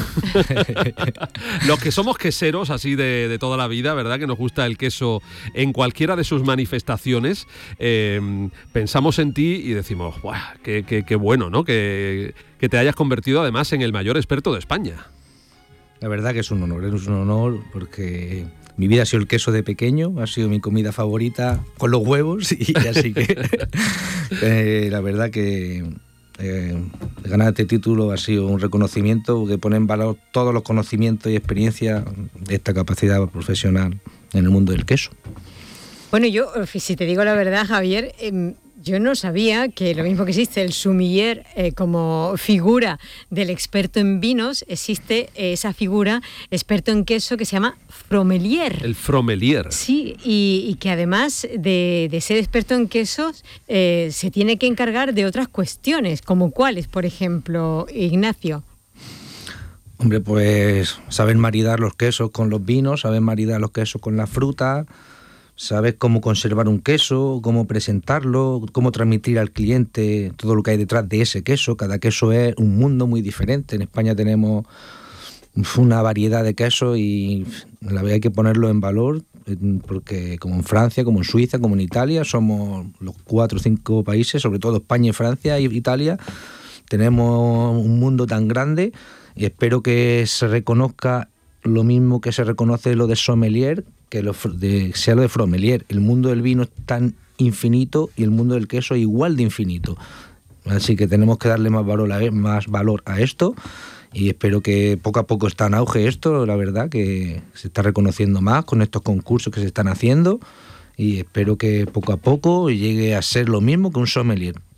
Los que somos queseros así de, de toda la vida, ¿verdad? Que nos gusta el queso en cualquiera de sus manifestaciones, eh, pensamos en ti y decimos, ¡buah! Qué, qué, qué bueno, ¿no? Que, que te hayas convertido además en el mayor experto de España. La verdad que es un honor, es un honor porque mi vida ha sido el queso de pequeño, ha sido mi comida favorita con los huevos y así que eh, la verdad que eh, ganar este título ha sido un reconocimiento que pone en valor todos los conocimientos y experiencias de esta capacidad profesional en el mundo del queso. Bueno, yo, si te digo la verdad, Javier, eh, yo no sabía que lo mismo que existe el sommelier eh, como figura del experto en vinos, existe esa figura experto en queso que se llama fromelier. El fromelier. Sí, y, y que además de, de ser experto en quesos, eh, se tiene que encargar de otras cuestiones, como cuáles, por ejemplo, Ignacio. Hombre, pues saben maridar los quesos con los vinos, saben maridar los quesos con la fruta. Sabes cómo conservar un queso, cómo presentarlo, cómo transmitir al cliente todo lo que hay detrás de ese queso. Cada queso es un mundo muy diferente. En España tenemos una variedad de quesos y la verdad hay que ponerlo en valor porque como en Francia, como en Suiza, como en Italia, somos los cuatro o cinco países, sobre todo España y Francia y Italia, tenemos un mundo tan grande y espero que se reconozca lo mismo que se reconoce lo de sommelier, que lo de, sea lo de fromelier. El mundo del vino es tan infinito y el mundo del queso es igual de infinito. Así que tenemos que darle más valor a, más valor a esto y espero que poco a poco está en auge esto, la verdad, que se está reconociendo más con estos concursos que se están haciendo y espero que poco a poco llegue a ser lo mismo que un sommelier.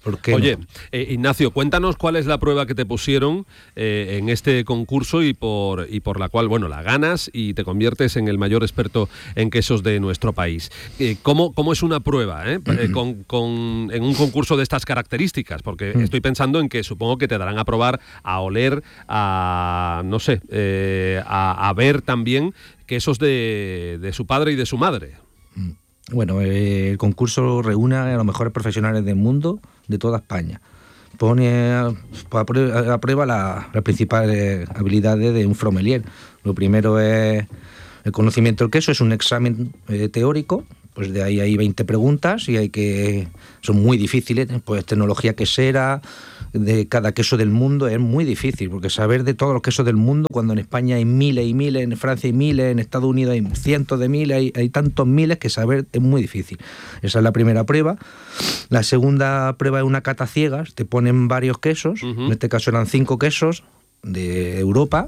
¿Por qué Oye, no? eh, Ignacio, cuéntanos cuál es la prueba que te pusieron eh, en este concurso y por, y por la cual, bueno, la ganas y te conviertes en el mayor experto en quesos de nuestro país. Eh, ¿cómo, ¿Cómo es una prueba eh? eh, con, con, en un concurso de estas características? Porque estoy pensando en que supongo que te darán a probar, a oler, a, no sé, eh, a, a ver también quesos de, de su padre y de su madre. Bueno, eh, el concurso reúne a los mejores profesionales del mundo, de toda España. Pone a, a prueba, a prueba la, las principales habilidades de un sommelier. Lo primero es el conocimiento del queso, es un examen eh, teórico, pues de ahí hay veinte preguntas y hay que son muy difíciles, pues tecnología quesera, de cada queso del mundo es muy difícil, porque saber de todos los quesos del mundo, cuando en España hay miles y miles, en Francia hay miles, en Estados Unidos hay cientos de miles, hay, hay tantos miles que saber es muy difícil. Esa es la primera prueba. La segunda prueba es una cata ciegas, te ponen varios quesos, uh-huh. en este caso eran cinco quesos de Europa,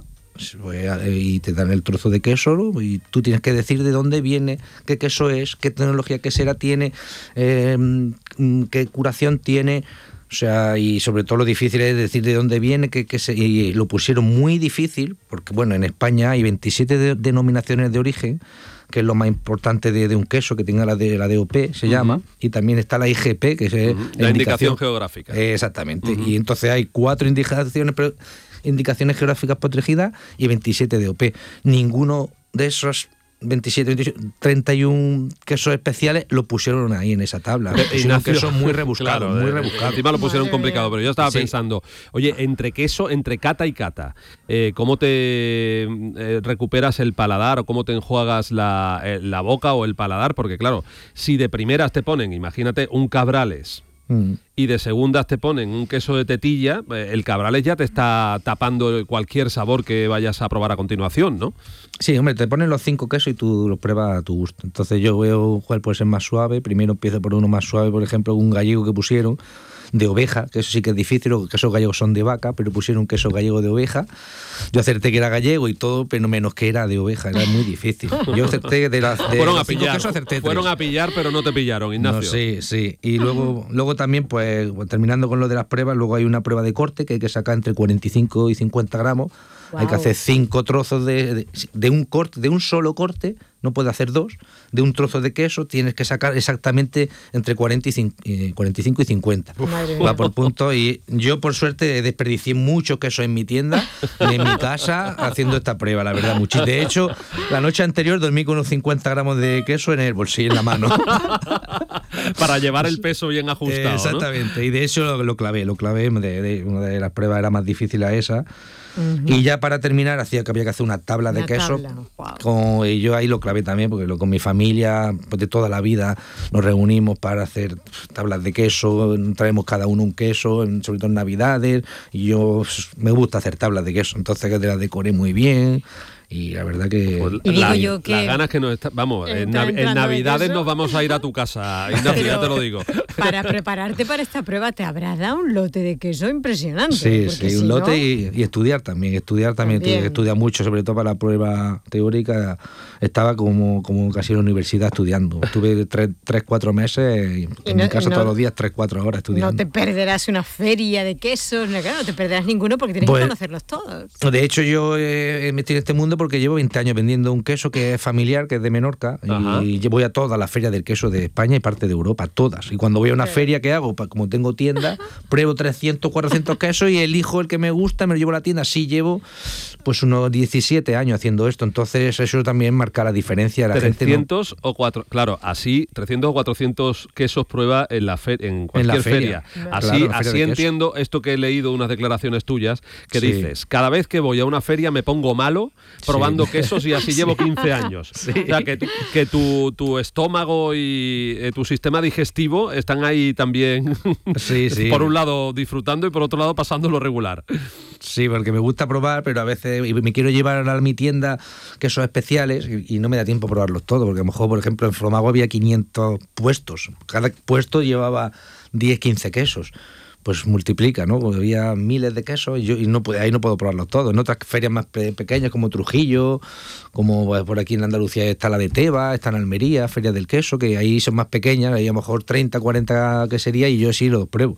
y te dan el trozo de queso y tú tienes que decir de dónde viene, qué queso es, qué tecnología quesera tiene, eh, qué curación tiene. O sea, y sobre todo lo difícil es decir de dónde viene, que, que se, y lo pusieron muy difícil, porque bueno, en España hay veintisiete de, denominaciones de origen, que es lo más importante de, de un queso, que tenga la de la D O P, se uh-huh. llama, y también está la I G P, que es uh-huh. la, la indicación, indicación geográfica. Eh, exactamente, uh-huh. y entonces hay cuatro indicaciones, pero, indicaciones geográficas protegidas y veintisiete D O P. Ninguno de esos veintisiete, veintisiete, treinta y uno quesos especiales lo pusieron ahí en esa tabla. Un queso muy rebuscado, claro, muy rebuscado. Encima lo pusieron Madre complicado, pero yo estaba sí. pensando, oye, entre queso, entre cata y cata, eh, ¿cómo te eh, recuperas el paladar o cómo te enjuagas la, eh, la boca o el paladar? Porque claro, si de primeras te ponen, imagínate, un Cabrales, mm. y de segundas te ponen un queso de tetilla, el Cabrales ya te está tapando cualquier sabor que vayas a probar a continuación, ¿no? Sí, hombre, te ponen los cinco quesos y tú los pruebas a tu gusto. Entonces yo veo cuál puede ser más suave. Primero empiezo por uno más suave, por ejemplo, un gallego que pusieron de oveja, que eso sí que es difícil, los quesos gallegos son de vaca, pero pusieron un queso gallego de oveja. Yo acerté que era gallego y todo, pero menos que era de oveja, era muy difícil. Yo acerté de las de fueron los a pillar, quesos, acerté fueron tres. a pillar, pero no te pillaron, Ignacio. No, sí, sí. Y luego, luego también, pues, terminando con lo de las pruebas, luego hay una prueba de corte que hay que sacar entre cuarenta y cinco y cincuenta gramos. Wow. Hay que hacer cinco trozos de, de, de un corte, de un solo corte, no puede hacer dos, de un trozo de queso tienes que sacar exactamente entre cuarenta y cinco y cincuenta. Va por punto, y yo por suerte desperdicié mucho queso en mi tienda, en mi casa, haciendo esta prueba, la verdad, mucho. De hecho, la noche anterior dormí con unos cincuenta gramos de queso en el bolsillo, en la mano. Para llevar el peso bien ajustado, eh, exactamente, ¿no? Y de hecho lo, lo clavé, lo clavé, de, de, una de las pruebas era más difícil a esa. Uh-huh. Y ya para terminar hacía que había que hacer una tabla de una queso tabla. Wow. Con, y yo ahí lo clavé también porque lo, con mi familia pues de toda la vida nos reunimos para hacer tablas de queso, traemos cada uno un queso, sobre todo en Navidades, y yo me gusta hacer tablas de queso, entonces que las decoré muy bien. Y la verdad que... Pues y digo la, yo que... Las ganas que nos está... Vamos, en, Navi- en Navidades nos vamos a ir a tu casa, Ignacio, ya te lo digo. Para prepararte para esta prueba te habrás dado un lote de queso impresionante. Sí, sí, si un lote no... y, y estudiar también. Estudiar también, también. Estudia mucho, sobre todo para la prueba teórica. Estaba como, como casi en la universidad estudiando. Estuve tres, tres cuatro meses y en no, mi casa no, todos los días tres, cuatro horas estudiando. No te perderás una feria de quesos, no, claro, no te perderás ninguno porque tienes pues, que conocerlos todos. De hecho, yo eh, me estoy en este mundo porque llevo veinte años vendiendo un queso que es familiar, que es de Menorca. Ajá. Y voy a todas las ferias del queso de España y parte de Europa, todas. Y cuando voy a una sí. feria, ¿qué hago? Como tengo tienda, pruebo trescientos, cuatrocientos quesos y elijo el que me gusta, me lo llevo a la tienda. Así llevo pues unos diecisiete años haciendo esto. Entonces eso también marca la diferencia. La trescientos gente no... o cuatro, claro, así trescientos o cuatrocientos quesos prueba en la fe, en cualquier en la feria. feria. Así, claro, así feria entiendo esto que he leído, unas declaraciones tuyas, que sí. dices, cada vez que voy a una feria me pongo malo probando sí. quesos y así llevo quince años. Sí. O sea, que, que tu, tu estómago y eh, tu sistema digestivo están ahí también, sí, sí. por un lado disfrutando y por otro lado pasando lo regular. Sí, porque me gusta probar, pero a veces me quiero llevar a mi tienda quesos especiales y, y no me da tiempo a probarlos todos, porque a lo mejor, por ejemplo, en Fromago había quinientos puestos. Cada puesto llevaba diez, quince quesos. Pues multiplica, ¿no? Porque había miles de quesos y, yo, y no puede, ahí no puedo probarlos todos. En otras ferias más pe- pequeñas como Trujillo, como pues, por aquí en Andalucía está la de Teba, está en Almería, Feria del Queso, que ahí son más pequeñas, ahí a lo mejor treinta, cuarenta queserías y yo sí los pruebo.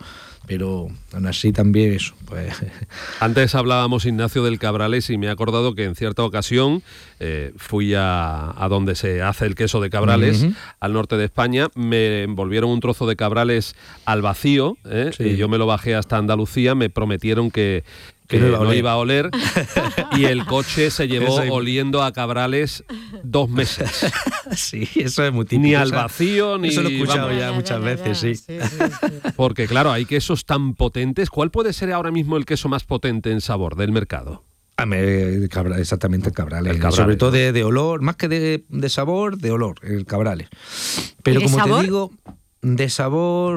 pero aún así también eso, pues... Antes hablábamos, Ignacio, del Cabrales, y me he acordado que en cierta ocasión eh, fui a, a donde se hace el queso de Cabrales, uh-huh. al norte de España, me envolvieron un trozo de Cabrales al vacío, ¿eh? Sí. Y yo me lo bajé hasta Andalucía, me prometieron que... que no, no iba a oler, y el coche se llevó es... oliendo a Cabrales dos meses. Sí, eso es muy típico. Ni al vacío, ni... Eso lo he escuchado vamos, ya, ya muchas ya, ya, veces, sí. Sí, sí, sí. Porque claro, hay quesos tan potentes. ¿Cuál puede ser ahora mismo el queso más potente en sabor del mercado? A mí, exactamente el Cabrales. El Cabrales, sobre todo de, de olor, más que de, de sabor, de olor, el Cabrales. Pero como sabor? te digo... De sabor,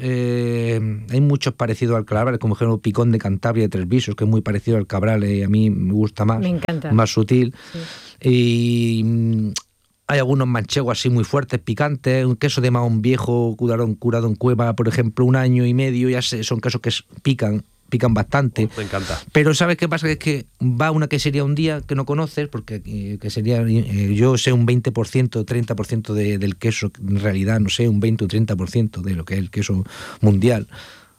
eh, hay muchos parecidos al Cabrales, como ejemplo Picón de Cantabria de Tres Visos, que es muy parecido al Cabrales y a mí me gusta más. Me encanta. Más sutil. Sí. Y hay algunos manchegos así muy fuertes, picantes. Un queso de Mahón viejo, curado, curado en cueva, por ejemplo, un año y medio, ya sé, son quesos que pican. pican bastante. Me encanta. Pero ¿sabes qué pasa? Es que va una quesería un día que no conoces, porque eh, quesería, eh, yo sé un veinte por ciento, treinta por ciento de, del queso, en realidad no sé, un veinte o treinta por ciento de lo que es el queso mundial.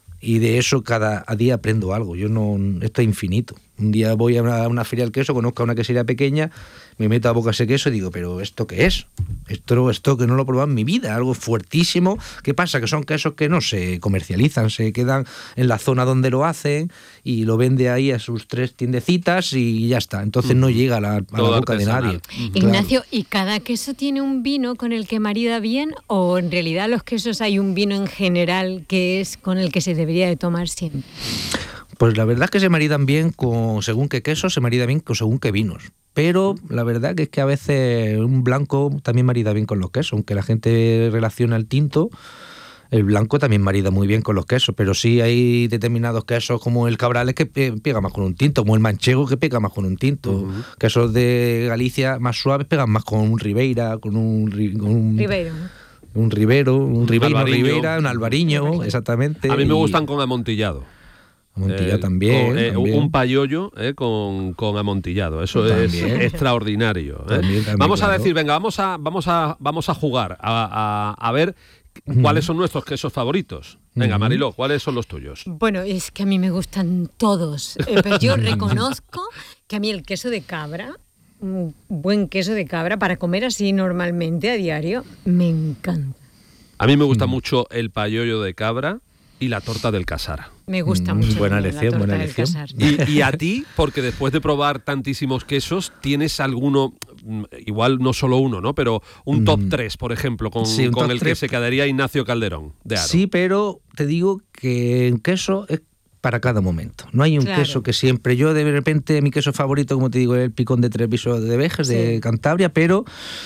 Y de eso cada día aprendo algo. Yo no, esto es infinito. Un día voy a una, a una feria del queso, conozco a una quesería pequeña, me meto a boca ese queso y digo, pero ¿esto qué es? Esto, esto que no lo he probado en mi vida, algo fuertísimo. ¿Qué pasa? Que son quesos que no se comercializan, se quedan en la zona donde lo hacen y lo vende ahí a sus tres tiendecitas y ya está. Entonces no llega a la, a la boca artesanal. de nadie. Ignacio, claro. ¿y cada queso tiene un vino con el que marida bien, o en realidad los quesos hay un vino en general que es con el que se debería de tomar siempre? Pues la verdad es que se maridan bien con según qué queso, se marida bien con según qué vinos. Pero la verdad que es que a veces un blanco también marida bien con los quesos, aunque la gente relaciona el tinto, el blanco también marida muy bien con los quesos, pero sí hay determinados quesos como el Cabrales que pega más con un tinto, como el manchego que pega más con un tinto. Uh-huh. Quesos de Galicia más suaves pegan más con un Ribeira, con un... Con un Ribeiro. Un Ribero, un, un Ribeiro, Ribera, un albariño, albariño, exactamente. A mí me y... gustan con amontillado. Amontillado eh, también, con, eh, también. Un payollo eh, con, con amontillado. Eso también. Es extraordinario. Eh. También, también, vamos claro. a decir, venga, vamos a, vamos a, vamos a jugar, a, a, a ver uh-huh. cuáles son nuestros quesos favoritos. Venga, uh-huh. Mariló, ¿cuáles son los tuyos? Bueno, es que a mí me gustan todos, eh, pero yo reconozco que a mí el queso de cabra, un buen queso de cabra para comer así normalmente a diario, me encanta. A mí me gusta uh-huh. mucho el payollo de cabra y la torta del Casar. Me gusta mucho. Buena elección, buena elección. Y, y a ti, porque después de probar tantísimos quesos, ¿tienes alguno, igual no solo uno, ¿no? Pero un top mm. tres, por ejemplo, con, sí, con el tres. Que se quedaría Ignacio Calderón de Haro? Sí, pero te digo que un queso es para cada momento. No hay un claro. queso que siempre... Yo de repente, mi queso favorito, como te digo, es el Picón de Tres Visos de Vejes, sí. de Cantabria, pero...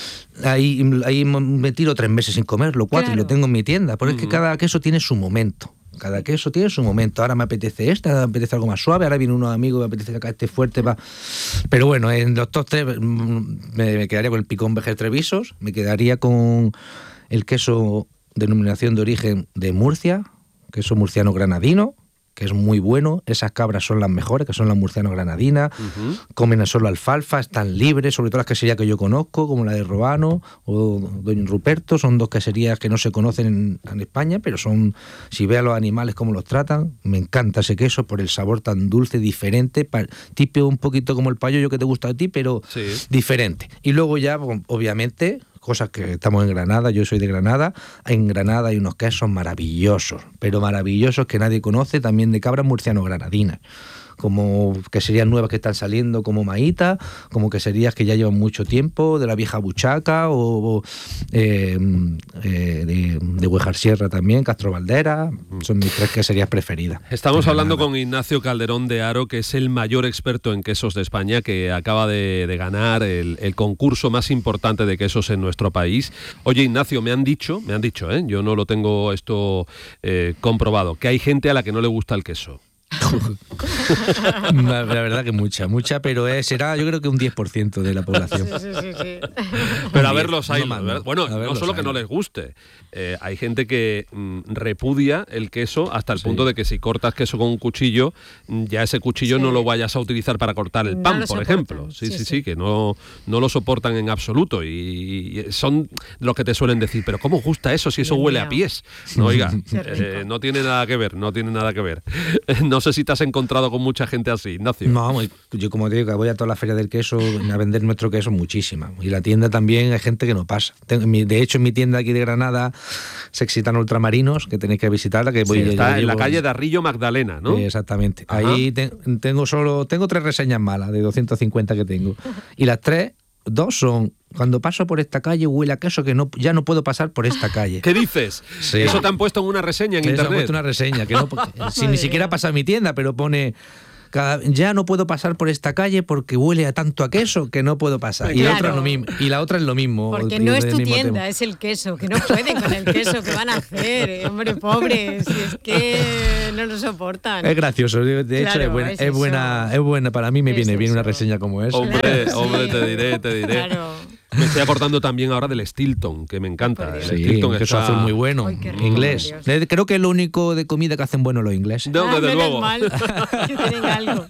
Ahí, ahí me tiro tres meses sin comerlo, cuatro, claro. y lo tengo en mi tienda. Porque uh-huh. es que cada queso tiene su momento. Cada queso tiene su momento. Ahora me apetece este, ahora me apetece algo más suave, ahora viene unos amigos, me apetece acá este fuerte. Va. Pero bueno, en los top tres me, me quedaría con el Picón Vejes Tres Visos, me quedaría con el queso denominación de origen de Murcia, queso murciano granadino, que es muy bueno. Esas cabras son las mejores, que son las murciano-granadinas. Uh-huh. Comen solo alfalfa, están libres, sobre todo las queserías que yo conozco, como la de Robano o Don Ruperto. Son dos queserías que no se conocen en, en España, pero son, si ve a los animales cómo los tratan, me encanta ese queso por el sabor tan dulce, diferente, pa, tipo un poquito como el payollo que te gusta a ti, pero sí. diferente. Y luego ya, obviamente... cosas que estamos en Granada, yo soy de Granada, en Granada hay unos quesos maravillosos, pero maravillosos que nadie conoce, también de cabras murciano-granadinas, como queserías nuevas que están saliendo como Maíta, como queserías que ya llevan mucho tiempo, de la vieja Buchaca o, o eh, eh, de, de Huejar Sierra también, Castro Valdera, son mis tres queserías preferidas. Estamos hablando con Ignacio Calderón de Haro, que es el mayor experto en quesos de España, que acaba de, de ganar el, el concurso más importante de quesos en nuestro país. Oye, Ignacio, me han dicho, me han dicho, ¿eh? yo no lo tengo esto eh, comprobado, que hay gente a la que no le gusta el queso. La verdad que mucha, mucha, pero es, será yo creo que un diez por ciento de la población. Sí, sí, sí, sí. Pero a ver los hay, no ¿verdad? Bueno, no solo que no les guste, eh, hay gente que mm, repudia el queso hasta el sí. punto de que si cortas queso con un cuchillo, ya ese cuchillo sí. no lo vayas a utilizar para cortar el pan, no por ejemplo. Sí, sí, sí, sí, que no, no lo soportan en absoluto y, y son los que te suelen decir, pero ¿cómo gusta eso si eso huele a pies? No, oiga, eh, no tiene nada que ver, no tiene nada que ver. No sé si te has encontrado con mucha gente así, Ignacio. No, yo como te digo, que voy a toda la feria del queso a vender nuestro queso muchísima. Y la tienda también hay gente que no pasa. De hecho, en mi tienda aquí de Granada, Sexitano Ultramarinos, que tenéis que visitarla, que voy sí, está en llevo... la calle de Arrillo Magdalena, ¿no? Sí, exactamente. Ajá. Ahí te, tengo solo tengo tres reseñas malas de doscientos cincuenta que tengo. Y las tres, dos son: cuando paso por esta calle huele a queso que no, ya no puedo pasar por esta calle. ¿Qué dices? Sí. Eso te han puesto en una reseña en Eso internet. Han puesto una reseña, que no, sin ni siquiera pasa a mi tienda, pero pone... Cada, ya no puedo pasar por esta calle porque huele a tanto a queso que no puedo pasar. Y, claro. la, otra es lo mismo, y la otra es lo mismo. Porque no es tu tienda, tema. Es el queso, que no pueden con el queso, que van a hacer, eh, hombre, pobres, si es que no lo soportan. Es gracioso, de hecho claro, es, buena, es, es, buena, es buena, para mí me es viene eso. bien una reseña como esa. Hombre, claro, hombre, sí. te diré, te diré. Claro. Me estoy acordando también ahora del Stilton, que me encanta. El sí, Stilton un queso azul muy bueno, Ay, inglés. Dios. Creo que es lo único de comida que hacen bueno los ingleses. No, desde ah, luego. Mal, que tienen algo.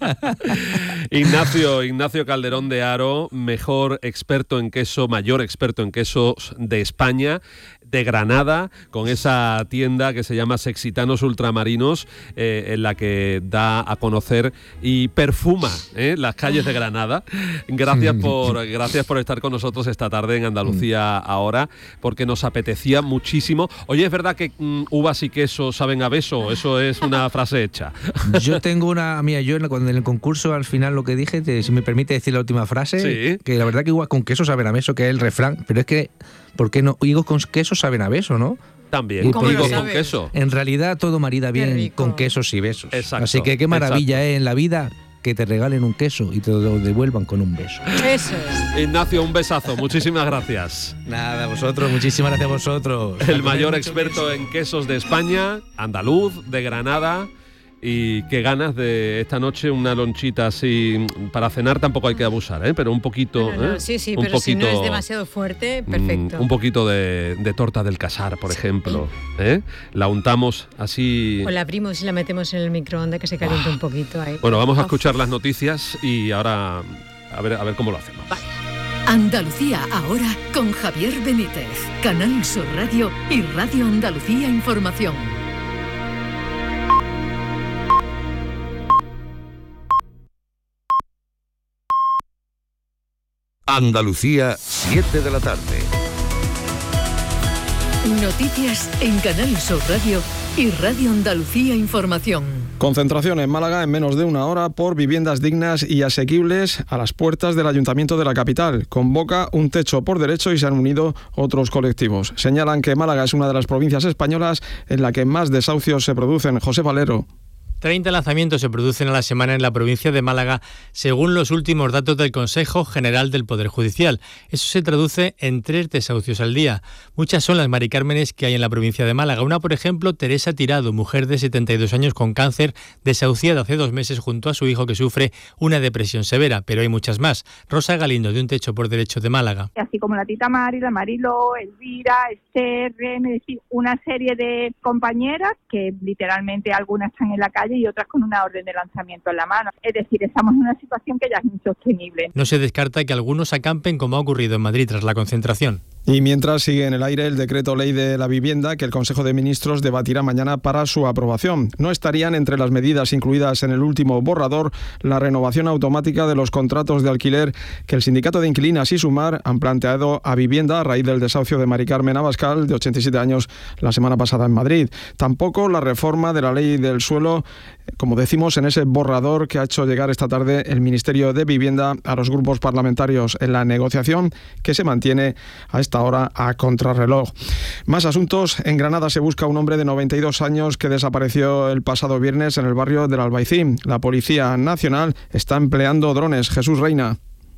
Ignacio, Ignacio Calderón de Haro, mejor experto en queso, mayor experto en quesos de España, de Granada, con esa tienda que se llama Sexitanos Ultramarinos, eh, en la que da a conocer y perfuma eh, las calles de Granada. Gracias por, gracias por estar con nosotros esta tarde en Andalucía Ahora, porque nos apetecía muchísimo. Oye, ¿es verdad que mm, uvas y queso saben a beso? Eso es una frase hecha. Yo tengo una... Mira, yo cuando en el concurso al final lo que dije, te, si me permite decir la última frase, sí. que la verdad que uvas con queso saben a beso, que es el refrán, pero es que ¿por qué no? Higos con queso saben a beso, ¿no? También, higos con queso. En realidad todo marida bien con quesos y besos. Exacto, Así que qué maravilla es eh, en la vida que te regalen un queso y te lo devuelvan con un beso. Eso es. Ignacio, un besazo. Muchísimas gracias. Nada, a vosotros. Muchísimas gracias a vosotros. El mayor experto en quesos de España, andaluz, de Granada. Y qué ganas de esta noche una lonchita así para cenar. Tampoco hay que abusar, ¿eh? Pero un poquito. No, no, ¿eh? Sí, sí, un pero poquito, si no es demasiado fuerte, perfecto. Un poquito de, de torta del Casar, por ejemplo. ¿eh? La untamos así. O la abrimos y la metemos en el microondas que se caliente ah. un poquito ahí. Bueno, vamos a escuchar las noticias y ahora a ver, a ver cómo lo hacemos. Vale. Andalucía Ahora con Javier Benítez, Canal Sur Radio y Radio Andalucía Información. Andalucía, siete de la tarde. Noticias en Canal Sur Radio y Radio Andalucía Información. Concentración en Málaga en menos de una hora por viviendas dignas y asequibles a las puertas del Ayuntamiento de la capital. Convoca un techo por derecho y se han unido otros colectivos. Señalan que Málaga es una de las provincias españolas en la que más desahucios se producen. José Valero. treinta lanzamientos se producen a la semana en la provincia de Málaga, según los últimos datos del Consejo General del Poder Judicial. Eso se traduce en tres desahucios al día. Muchas son las Mari Cármenes que hay en la provincia de Málaga. Una, por ejemplo, Teresa Tirado, mujer de setenta y dos años con cáncer, desahuciada hace dos meses junto a su hijo que sufre una depresión severa, pero hay muchas más. Rosa Galindo, de Un Techo por Derecho de Málaga. Así como la tita Mari, la Marilo, Elvira, Esther, Reme, es decir, una serie de compañeras que literalmente algunas están en la calle y otras con una orden de lanzamiento en la mano. Es decir, estamos en una situación que ya es insostenible. No se descarta que algunos acampen como ha ocurrido en Madrid tras la concentración. Y mientras sigue en el aire el decreto ley de la vivienda que el Consejo de Ministros debatirá mañana para su aprobación. No estarían entre las medidas incluidas en el último borrador la renovación automática de los contratos de alquiler que el sindicato de inquilinas y Sumar han planteado a Vivienda a raíz del desahucio de Mari Carmen Abascal, de ochenta y siete años, la semana pasada en Madrid. Tampoco la reforma de la ley del suelo, como decimos, en ese borrador que ha hecho llegar esta tarde el Ministerio de Vivienda a los grupos parlamentarios en la negociación que se mantiene a esta hora a contrarreloj. Más asuntos. En Granada se busca un hombre de noventa y dos años que desapareció el pasado viernes en el barrio del Albaicín. La Policía Nacional está empleando drones. Jesús Reina.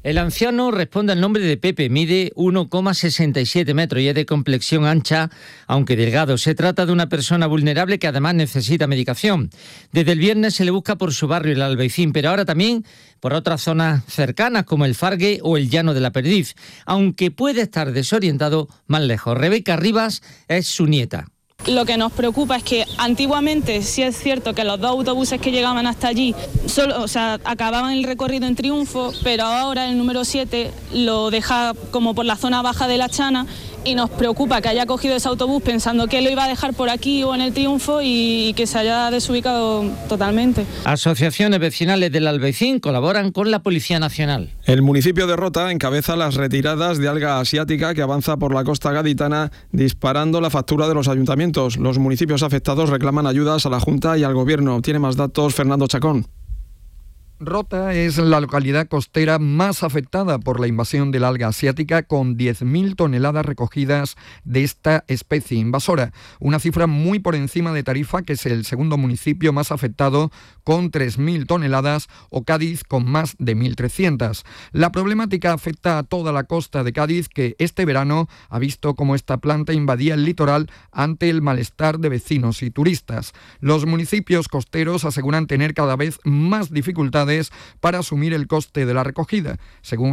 El anciano responde al nombre de Pepe, mide uno coma sesenta y siete metros y es de complexión ancha, aunque delgado. Se trata de una persona vulnerable que además necesita medicación. Desde el viernes se le busca por su barrio, el Albaicín, pero ahora también por otras zonas cercanas como el Fargue o el Llano de la Perdiz, aunque puede estar desorientado más lejos. Rebeca Rivas es su nieta. Lo que nos preocupa es que antiguamente sí es cierto que los dos autobuses que llegaban hasta allí solo, o sea, acababan el recorrido en Triunfo, pero ahora el número siete lo deja como por la zona baja de La Chana y nos preocupa que haya cogido ese autobús pensando que lo iba a dejar por aquí o en el Triunfo y que se haya desubicado totalmente. Asociaciones vecinales del Albaicín colaboran con la Policía Nacional. El municipio de Rota encabeza las retiradas de alga asiática que avanza por la costa gaditana disparando la factura de los ayuntamientos. Los municipios afectados reclaman ayudas a la Junta y al Gobierno. Tiene más datos Fernando Chacón. Rota es la localidad costera más afectada por la invasión del alga asiática, con diez mil toneladas recogidas de esta especie invasora, una cifra muy por encima de Tarifa, que es el segundo municipio más afectado, con tres mil toneladas, o Cádiz con más de mil trescientas. La problemática afecta a toda la costa de Cádiz, que este verano ha visto cómo esta planta invadía el litoral ante el malestar de vecinos y turistas. Los municipios costeros aseguran tener cada vez más dificultades para asumir el coste de la recogida. Según